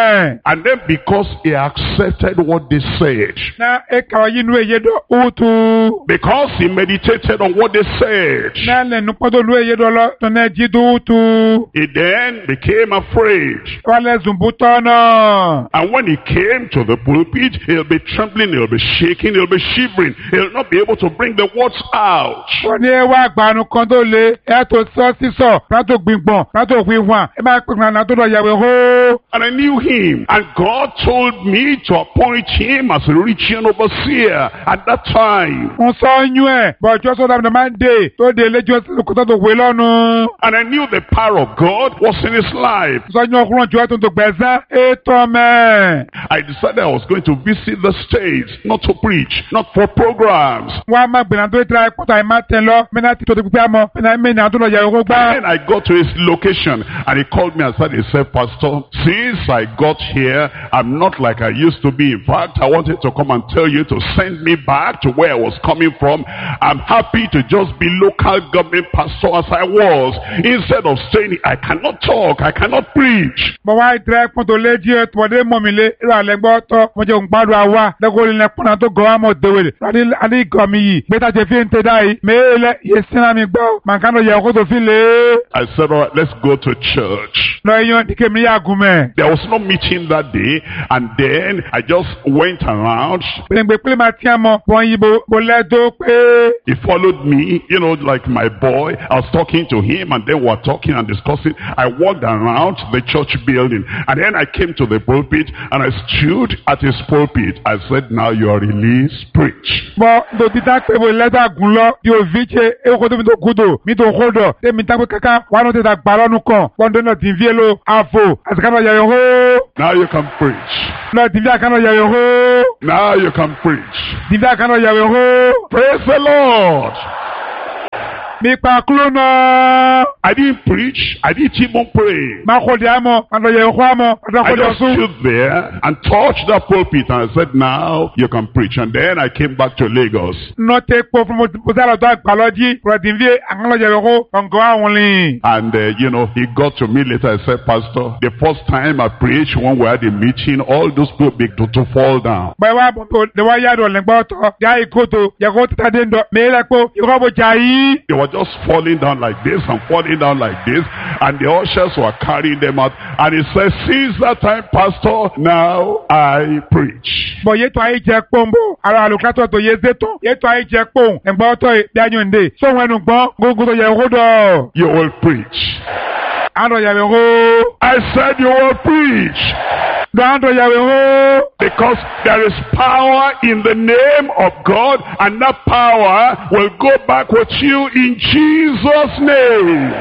me. And then because he accepted what they said, Na ekawa yinu eyedo utu. because he meditated on what they said, Na le nupodo lu eyedo lo to na jidu utu. he then became afraid. Wale zumbuto no. And when he came to the pulpit, he'll be trembling, he'll be shaking, he'll be shivering. He'll not be able to bring the words out. Wọ́n ní ẹwà àgbàánu kan tó le ẹ̀ tó sọ sísọ látò gbìngbọ̀n látò gbìngbọ̀n ẹ máa pè kan látò lọ yàwé hó. And I knew him. And God told me to appoint him as a region overseer at that time. Wọ́n sọ yún ẹ̀ bọ̀jọ́ sọ́dọ̀ àbùdá máa ń dè tó dé lẹ́jọ́ kótó tó wé lọ́nu. And I knew the power of God was in his life. Sọ yún ọkùnrin jọ tó tó gbẹ̀sán ètò mẹ́. I decided I was going to visit the States, not to preach, not for programs. Wọ́n á máa gbìyànjú tó ìtura ẹ̀kọ́ta ẹ̀ máa tẹ̀ lọ mẹ́ta tó ti pípẹ́ àmọ́ mẹ́ta mẹ́ta àtúntò yàwé hó gbá. Then I got to his location and he called me and said, he said, Pastor, since I got here, I'm not like I used to be. In fact, I wanted to come and tell you to send me back to where I was coming from. I'm happy to just be local government pastor as I was. Instead of saying, I cannot talk, I cannot preach. Mo wá ìtura ẹ̀kọ́ tó lé jí ètò ọdẹ mọ̀mílé ìlú àlẹ́gbọ́ tọ́ mo jẹ́ òǹgbàdo àwa lẹ́kọ̀ọ́ ilẹ̀ pọ́nà tó gọ́ àmọ́ dèwèlè adé ìgọ̀ mi yìí gbẹ́ta jẹ́ fi ń tẹ́ dáyìí mẹ́ẹ̀lẹ́ yẹ sínú mi gbọ́ màkánná yẹ ọkọ̀ tó fi lé. I said, all right, let's go to church. Lọ yan dike mi yà gùn mẹ́. There was no meeting that day, and then I just went around. Pèlèǹgbè pèlè máa tiẹ̀ mọ́ wọ́n yí bo bo lẹ́dọ̀ pé. He followed me, you know, like my boy. I was talking to him, and then we were talking and discussing. I walked around the church building, and then I came to the pulpit, and I stood at his pulpit. I said, now you are released, preach. Bọ́ dòtí tá pé bo lẹ́dọ̀ àgùn lọ di òvíje ewúko tó mi tó kudo mi tó kódò tèmi tá pé kankan wà ló ti ta gbà lọ́nu kan wọ́n tó náà ti fi èlò àfò àtìkánná yẹ̀yẹ̀ hó. Now you can preach. Náà ti fi àkánná yẹ̀yẹ̀ hó. Now you can preach. Ti fi àkánná yẹ̀yẹ̀ hó. Praise the Lord. Mi pa kúló náà. I didn't preach. I didn't even pray. Má kó di àmọ́, àtọ̀ yẹ̀ hó àmọ́, àtọ̀ I kó di just ọ̀sùn. stood there and touched that pulpit, and I said, now you can preach. And then I came back to Lagos. Nọ tẹ kpó fún mo sá lọ tó àgbàlọ́jì rẹ̀ ti fi àkánná yẹ̀yẹ̀ hó ọ̀ngọ́ àwọn lìn. And, uh, you know, he got to me later. I said, Pastor, the first time I preached when we had a meeting, all those people began to, to fall down. Bẹ́ẹ̀ wá bọ̀ lè wá yàdọ̀ lẹ́gbọ́ tọ́ yá ìkótó yẹ̀kó títà dé ndọ̀ mẹ́lẹ̀ kó ìkọ́ bó jà yìí. They were just falling down like this and falling down like this. And the ushers were carrying them out. And he said, since that time, Pastor, now I preach. Bọ̀ yétò ayé jẹ kpọ́nbó ara àlùkátọ̀ tó yé zétò yétò ayé jẹ kpọ́n ẹ̀gbọ́n tó bí anyọ̀ ndé sọ̀wọ́n ẹnu gbọ́n gbogbo tó yẹ kó dọ̀. You will preach. Àndọ̀ yàwé hó. I said you will preach. Àndọ̀ yàwé hó. Because there is power in the name of God, and that power will go back with you in Jesus' name.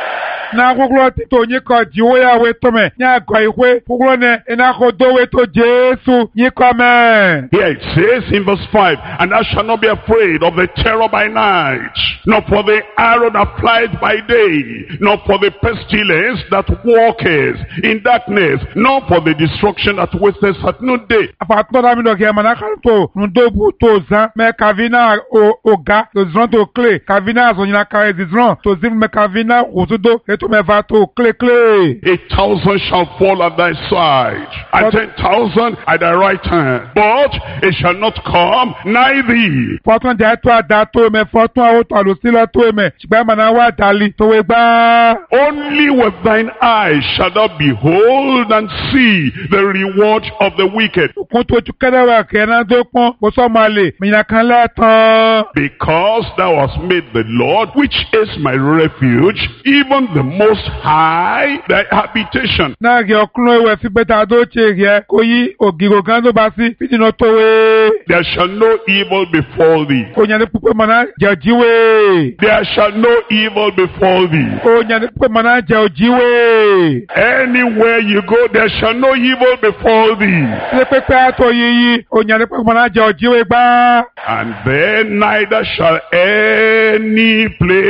Na kúkúrọ́ títò yín kọ jíwó yàwé tó mẹ́ ní àgọ́ ìwé kúkúrọ́ ní iná kó dówé tó Jésù yín kọ́ mẹ́. Here it says in verse five, and thou shalt not be afraid of the terror by night, nor for the arrow that flieth by day, nor for the pestilence that walketh in darkness, nor for the destruction that wasteth at noonday. Àfàtúntò mi lọ́kẹ́ ẹ̀mọ̀ náà kàn tó nùdóbu tó zan mẹ́ kàvínà ọ̀gá tó zran tó clé kàvínà àzọ̀nyìnà kàrẹ́ zran tó zin mẹ́ kàvínà òtúndó ètò mẹ́fà tó clé clé. A thousand shall fall at thy side, and ten thousand at thy right hand, but it shall not come nigh thee. Fọ́tún jẹ́ tó àdá tó mẹ́ fọ́tún àwọn tó àlùsílẹ̀ tó mẹ́ ṣùgbọ́n ẹ̀mọ̀ náà wà dálí tó wé gbá. Only with thine eyes shalt thou behold and see the reward of the wicked. Kún tó tu kẹ́dẹ̀wẹ̀ kẹ́ná tó pọ́n kó sọ́ máa lè mìíràn kan lẹ́tàn. Because thou hast made the Lord, which is my refuge, even the Most High, thy habitation. Náà gẹ̀ ọkùnrin ìwẹ̀ sí bẹ́tà tó ṣe rẹ̀ kó yí ògìrò kan tó bá sí fídíìnà tó wé. There shall no evil befall thee. Kò yẹn ní pípé mọ̀ náà jẹ́ òjíwé. There shall no evil befall thee. Kò yẹn ní pípé mọ̀ náà jẹ́ òjíwé. Anywhere you go, there shall no evil befall thee. Ṣé pépé àtọ̀ yìí kò yẹn ní pípé mọ̀ náà jẹ́ òjíwé gbá. And then neither shall any plague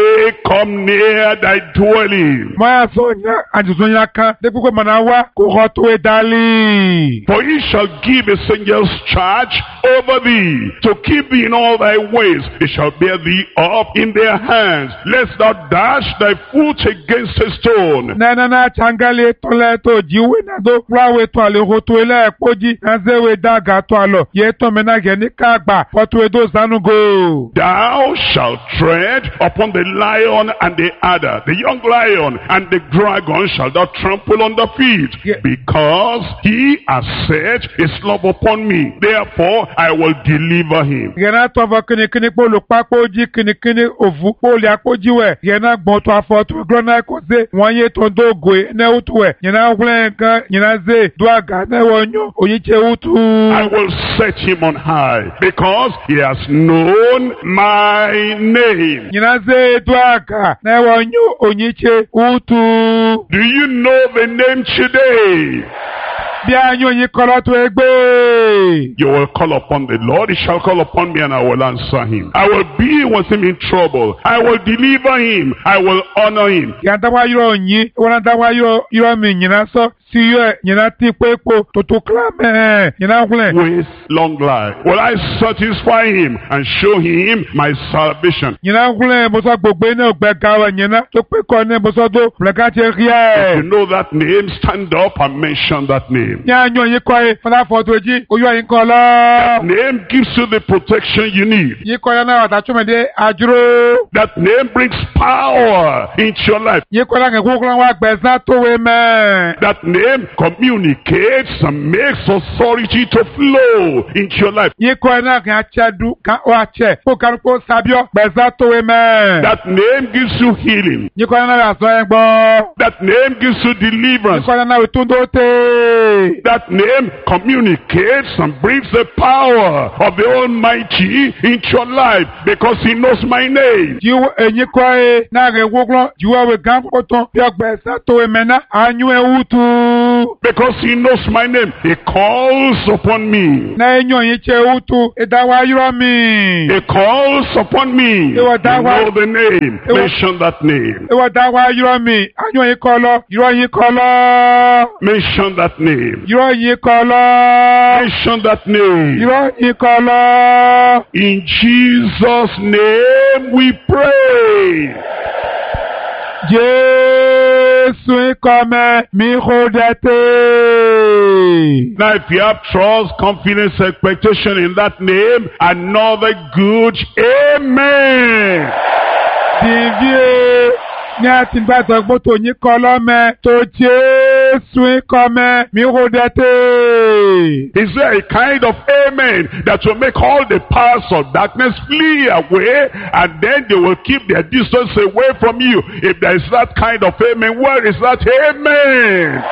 come near thy dwelling. Maya so nya anjusun ya kan de pé mana wá kó ho tó e dali. For he shall give his angels charge over thee, to keep thee in all thy ways. They shall bear thee up in their hands, lest thou dash thy foot against a stone. Na na na changale to le to jiwe na do rawe to ale ho to ele poji na zewe daga to alo. Ye to me na ge ni ka gba for to e do zanu go. Thou shalt tread upon the lion and the adder, the young lion and the dragon shall thou trample under feet, Yeah. because he has set his love upon me. Therefore I will deliver him. Yena to va kini kini po lo pa poji kini kini ovu po le apoji we. Yena gbon to afo to grona ko ze won ye to do go ne utu we. Yena wlen kan yena ze do aga ne wonyo oyiche utu. I will set him on high, because he has known my name. Yena ze do aga ne wonyo oyiche utu. Do you know the name today? Bí anyo yin kolo to egbe. You will call upon the Lord, he shall call upon me, and I will answer him. I will be with him in trouble. I will deliver him. I will honor him. Yanda wa yo yin, wona da wa yo yo mi nyina so. Si yo nyina ti pepo to to klame. Nyina wlen. With long life will I satisfy him and show him my salvation. Nyina wlen mo so gbogbo ne ogbe gawa nyina to pe ko ne mo so do pleka che If you rie. know that name, stand up and mention that name. Nya anyo yin ko e fada foto ji oyo yin ko lo. Name gives you the protection you need. Yin ko ya na ta chume de ajuro. That name brings power into your life. Yin ko la ke ku klan wa gbesa to we me. That name communicates and makes authority to flow into your life. Yin ko na kan achadu kan o ache. Po kan ko sabio gbesa to we me. That name gives you healing. Yin ko na la so en gbo. That name gives you deliverance. Yin ko na we tun do te. That name communicates and brings the power of the Almighty into your life, because he knows my name. Jiwo enyi ko e na re woglon jiwo we gan ko ton bi ogbesa to e mena anyu e utu. Because he knows my name. He calls upon me. Na enyo yin che utu e da wa yiro mi. He calls upon me. It You was that know one. the name. It was- Mention that name. E wa da wa yiro mi anyu yin ko lo yiro yin ko lo. Mention that name. Yiro yin ko lo. Mention that name. Yiro yin ko lo. In Jesus' name we pray. Jesu ikome mi hodete. Now if you have trust, confidence, expectation in that name, another good amen. Divie ní àti gbàgbọ́ gbọ́tò yín kọ́ lọ́mẹ tó Jésù ikome mi hodete. Is there a kind of amen that will make all the powers of darkness flee away, and then they will keep their distance away from you? If there is that kind of amen, where is that amen?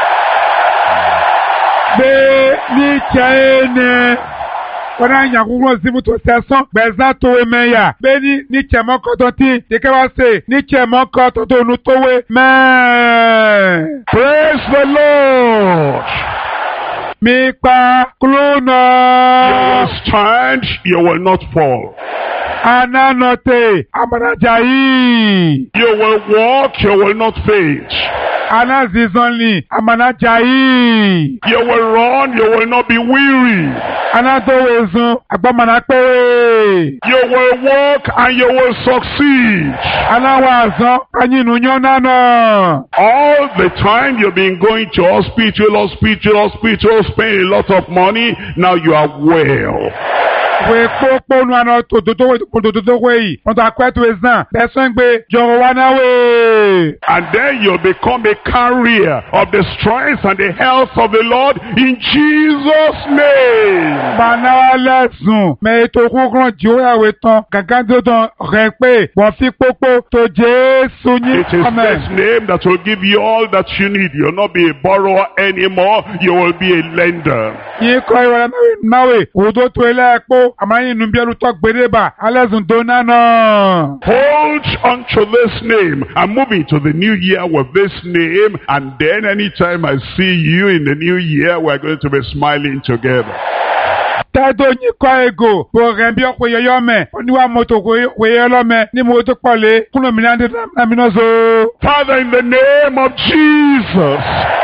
Gbé ní Chẹ́ẹ̀nì. Wọ́n á yàn kúrò síbi tó sẹ́sán gbẹ̀zá tó wé mẹ́yà. Gbé ní ní Chẹ̀mọ́kọ́ tó tí kékeré wá sè ní Chẹ̀mọ́kọ́ tó tó nu tó wé mẹ́ẹ̀. Praise the Lord. Mi pa kúló You náà. will stand, you will not fall. Ananote Amanajayi. You will walk, you will not faint. Anazizonli Amanajayi. You will run, you will not be weary. Anadowezun Agbamanape. You will walk and you will succeed. Anawazan Anyinuyonana. All the time you've been going to hospital, hospital, hospital, spending a lot of money, now you are well. We kpokponu ano tododowe tododowe yi. Wọ́n tó akwetu ezan. Bẹ́sẹ̀ ń gbé jọ̀rọ̀ wá náà wé. And then you'll become a carrier of the strength and the health of the Lord in Jesus' name. Bana lẹ́sùn. Mẹ ètò kúkúrọ̀ jìwéyàwó tán. Gàgán tó tán rẹ̀ pé wọ́n fi kpókpó tó Jésù yín. It is this name that will give you all that you need. You'll not be a borrower anymore. You will be a lender. Yín kọ́ ìwọ̀n náwé. Òdo tó ilé ẹ̀kọ́. Àmáyé inú bí ẹrú tọ́ gbèrèbà. Alẹ́sùn tó náà. Hold on to this name. I'm moving to the new year with this name. And then anytime I see you in the new year, we're going to be smiling together. tẹ́dọ̀ yín kọ́ ego bò rẹ̀ bí ọkọ̀ yẹyọ mẹ́ oníwà mọ́tò wẹ̀yẹ lọ́mẹ́ ní mo tó pọ̀lé kúnnà mi náà nàmínà so. Father, in the name of Jesus.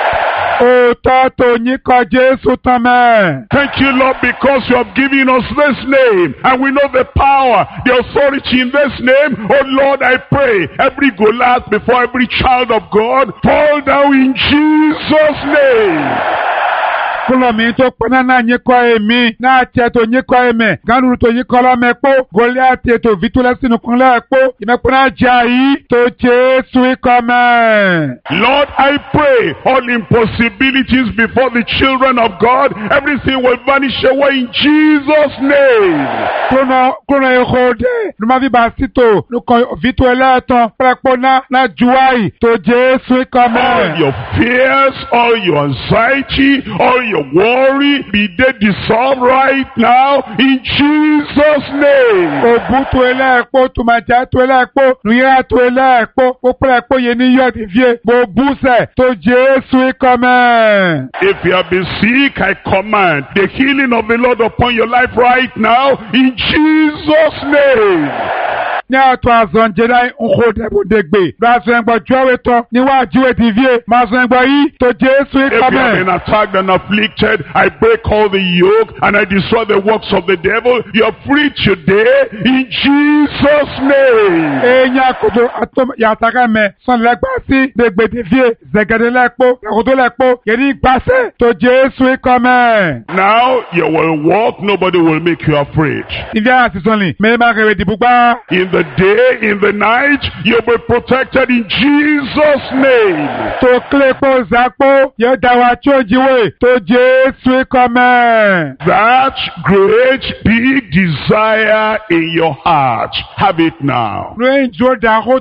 Òótọ́ tó yín kọ Jésù tán mẹ́. Thank you, Lord, because you have given us this name and we know the power, the authority in this name. Oh Lord, I pray every Goliath before every child of God fall down in Jesus' name. Kúlọ̀ mi tó pẹ́ náà yín kọ́ èmi náà tiẹ̀ tó yín kọ́ èmi gánúrú tó yín kọ́ lọ́mọ ẹ̀pọ̀ Goliath tó vitulẹ̀ sínú kúnlẹ̀ ẹ̀pọ̀ ìmẹ̀pọ̀ náà jẹ́ àyí tó Jésù ikọ̀ mẹ́. Lord, I pray all impossibilities before the children of God, everything will vanish away in Jesus' name. Kúlọ̀ kúlọ̀ ẹ̀kọ́ dé lùmọ́ fi bá sítò lùkọ́ vitulẹ̀ tán pẹ̀lẹ́pọ̀ náà náà juwáyì tó Jésù ikọ̀ mẹ́. All your fears, all your anxiety, all your your worry, be they dissolved right now in Jesus' name. Ògùn tó ẹlẹ́ẹ̀pọ̀, tòmàjà tó ẹlẹ́ẹ̀pọ̀, nùyẹ́rà tó ẹlẹ́ẹ̀pọ̀, pópẹ́lẹ̀ ẹ̀pọ̀ yẹn ní yọ̀ dìvíye, mo búṣẹ̀ tó Jésù ikọ̀ mẹ́. If you have been sick, I command the healing of the Lord upon your life right now in Jesus' name. Ní àtọ̀ àzọ̀n jẹ́dá ńkò dẹ̀bùdẹ̀gbè. Lọ́sọ̀ ẹ̀gbọ́n jọ́wé tán níwájú ètìvíye. Màsọ̀ ẹ̀gbọ́n yìí tó Jésù ikọ̀ mẹ́. If you have been attacked and afflicted, I break all the yoke and I destroy the works of the devil. You are free today in Jesus' name. Èyí àkójọ yàtàkà mẹ́ sọ̀nlẹ́gbà sí dẹ̀gbẹ̀dẹ̀víye. Zẹ̀gẹ̀dẹ̀lẹ́pọ̀, ẹ̀kọ́dọ̀lẹ́pọ̀, yẹ̀rí ìgbàsẹ̀ tó Jésù ikọ̀ mẹ́. Now you will walk, nobody will make you afraid. Ìfẹ́ àti sọ̀nì, mẹ́rin máa kẹ̀wé dìbò gbá. In the day, in the night, you'll be protected in Jesus' name. To klepo zapo, ye dawa chojiwe, to Jesu ikome. That great big desire in your heart, have it now. Receive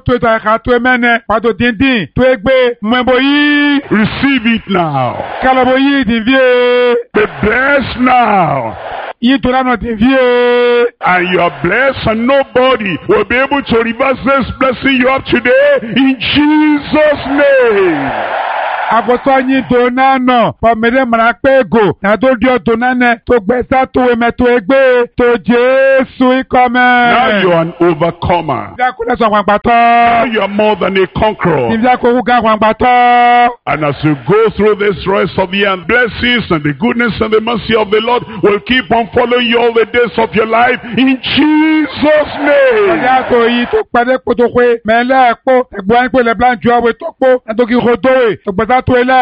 Receive it now. Be Be blessed now. And you are blessed, and nobody will be able to reverse this blessing you have today in Jesus' name. Agosonyi donano, pamede manapego, na do dio donane, to gbesa to emeto egbe, to Jesu ikome. Now you are an overcomer. Now you are more than a conqueror. And as you go through this rest of the year, blessings and the goodness and the mercy of the Lord will keep on following you all the days of your life in Jesus' name.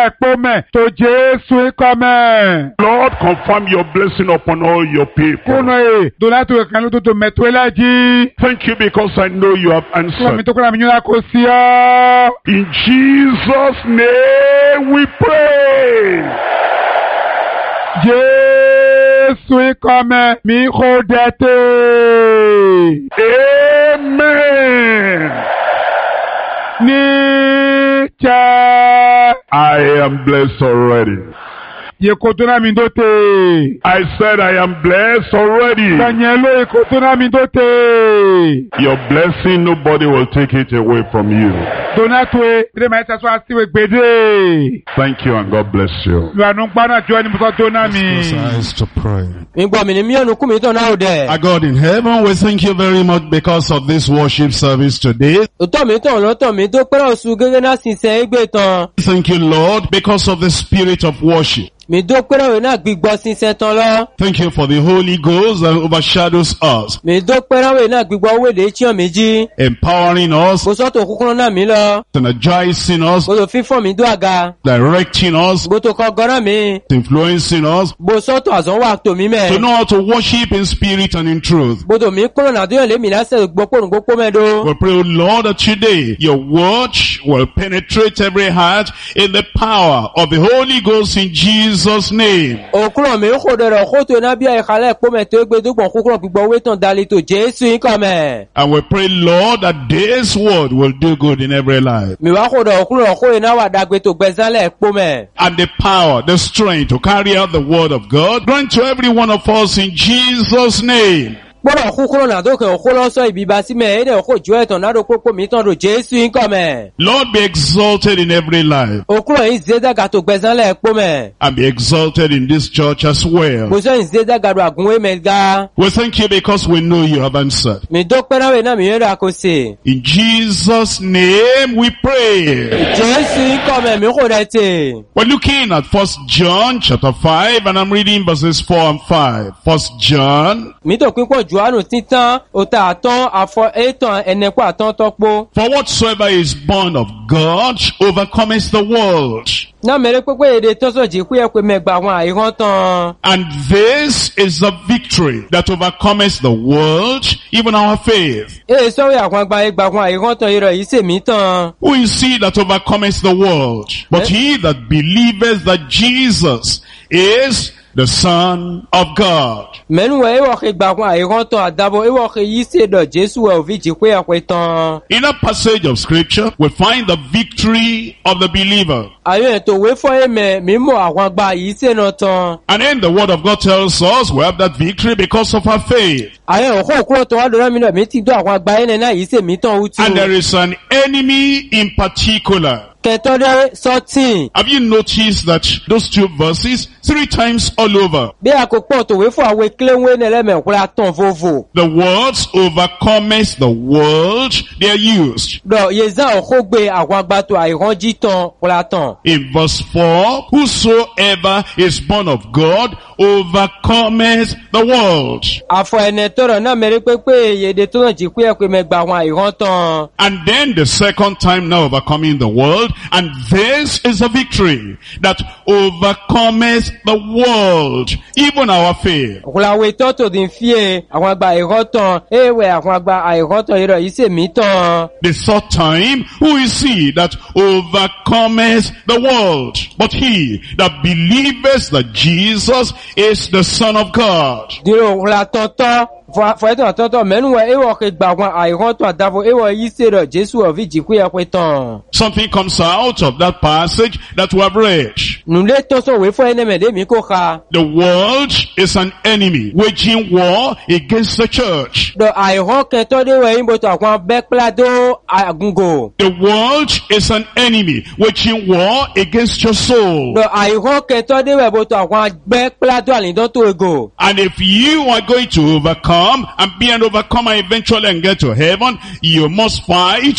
Lord, confirm your blessing upon all your people. Thank you because I know you have answered. In Jesus' name we pray. Jésus comme mi chodete. Amen. Nietzsche. I am blessed already. I said I am blessed already. Your blessing, nobody will take it away from you. Thank you and God bless you. Let's close our eyes to pray. Our God in heaven, we thank you very much because of this worship service today. Thank you, Lord, because of the spirit of worship. Thank you for the Holy Ghost that overshadows us, empowering us, energizing us, directing us, influencing us to know how to worship in spirit and in truth. We pray, O Lord, that today your word will penetrate every heart in the power of the Holy Ghost in Jesus' Jesus' name. And we pray, Lord, that this word will do good in every life. And the power, the strength to carry out the word of God, grant to every one of us in Jesus' name. Gbọ́dọ̀ kú kúrò náà tó kẹ́ òkú lọ́sọ̀ ìbíba sí mẹ́ ẹ̀dẹ̀ òkú jù ẹ̀tàn náà pópó mi tán ro Jésù ń kọ́ mẹ́. Lord, be exalted in every life. Òkúrò yìí zédàgà tó gbẹ̀sán lẹ́ẹ̀pọ̀ mẹ́. And be exalted in this church as well. Bùsọ̀ yìí zédàgà ro àgúnwé mẹ́ga. We thank you because we know you have answered. Mi dọ́pẹ́ náà wẹ̀ náà mi yẹ́rọ àkọsí. In Jesus' name we pray. Jésù ń kọ́ mẹ́ mi kò rẹ̀ tè. We're looking at First John chapter five, and I'm reading verses four and five. First John. Mi tó pípọ̀ Jòhánù títán, òtà àtán àfọ ètàn ẹnẹ́kọ́ àtán tọ́pọ̀. For whatsoever is born of God overcometh the world. Náà mẹ́rẹ́ pẹ́pẹ́ èdè tọ́sọ̀ jí pé ẹ̀pẹ́ mẹ́gbà àwọn àìrán tán. And this is the victory that overcometh the world, even our faith. Èè sọ́wọ́ àwọn àgbà ẹgbà àwọn àìrán tán irọ́ yìí sèmí tán. Who is he that overcometh the world? But he that believeth that Jesus is the Son of God. Mẹ́nuwẹ̀ ìwọ̀kẹ́ gbà àwọn àìrán tán àdábọ̀ ìwọ̀kẹ́ yìí ṣèdọ̀ Jésù ẹ̀ òfin jí pé ẹ̀pẹ́ tán. In that passage of scripture, we find the victory of the believer. Àyọ̀ ètò òwe fọ́ ẹ̀mẹ̀ mímọ̀ àwọn àgbà yìí sèna tán. And then the word of God tells us we have that victory because of our faith. Àyọ̀ òkú òkúrò tó wá lọ́rọ́ mi náà mi ti dọ́ àwọn àgbà ẹ̀nẹ̀ náà yìí sèmí tán wútú. And there is an enemy in particular. Kẹtọ́dẹ́ sọ́tìn. Have you noticed that those two verses three times all over? Bí àkópọ̀ tòwe fún àwọn ekléwé nẹlẹ́mẹ̀kúra tán fòfò. The words overcometh the world, they are used. Dọ̀ Yezan òkú gbé àwọn agbátò àìránjí tán kúra tán. In verse four, whosoever is born of God overcometh the world. Àfọ̀ ẹ̀nẹ̀ tọrọ náà mẹ́rin pépé yèdè tó náà jí pé ẹ̀pẹ́ mẹ́gbà àwọn àìrán tán. And then the second time now overcoming the world, and this is a victory that overcometh the world, even our faith. Òkúláwé tọ́tò dín fíè àwọn àgbà àìrán tán, èèwẹ̀ àwọn àgbà àìrán tán irọ́ yìí sèmí tán. The third time, who is he that overcometh the world? But he that believeth that Jesus is the Son of God. Dìrò òkúlá tọ́tọ́. Fọ̀ẹ́tọ̀ àtọ́tọ̀ mẹ́nuwẹ̀ èwọ̀ kẹ gbà àwọn àìrán tán àdábọ̀ èwọ̀ yìí ṣèrọ̀ Jésù ọ̀fí jí pé ẹ̀pẹ́ tán. Something comes out of that passage that we have read. Nùlé tọ́sọ̀ wé fún ẹnẹ́mẹ̀dé mi kó ka. The world is an enemy waging war against the church. Dọ̀ àìrán kẹtọ́ déwẹ̀ yín bọ̀tọ̀ àwọn bẹ́pẹ́ládó àgùngò. The world is an enemy waging war against your soul. Dọ̀ àìrán kẹtọ́ déwẹ̀ bọ̀tọ̀ àwọn bẹ́pẹ́ládó àlìdán tó ego. And if you are going to overcome and be an overcomer eventually and get to heaven, you must fight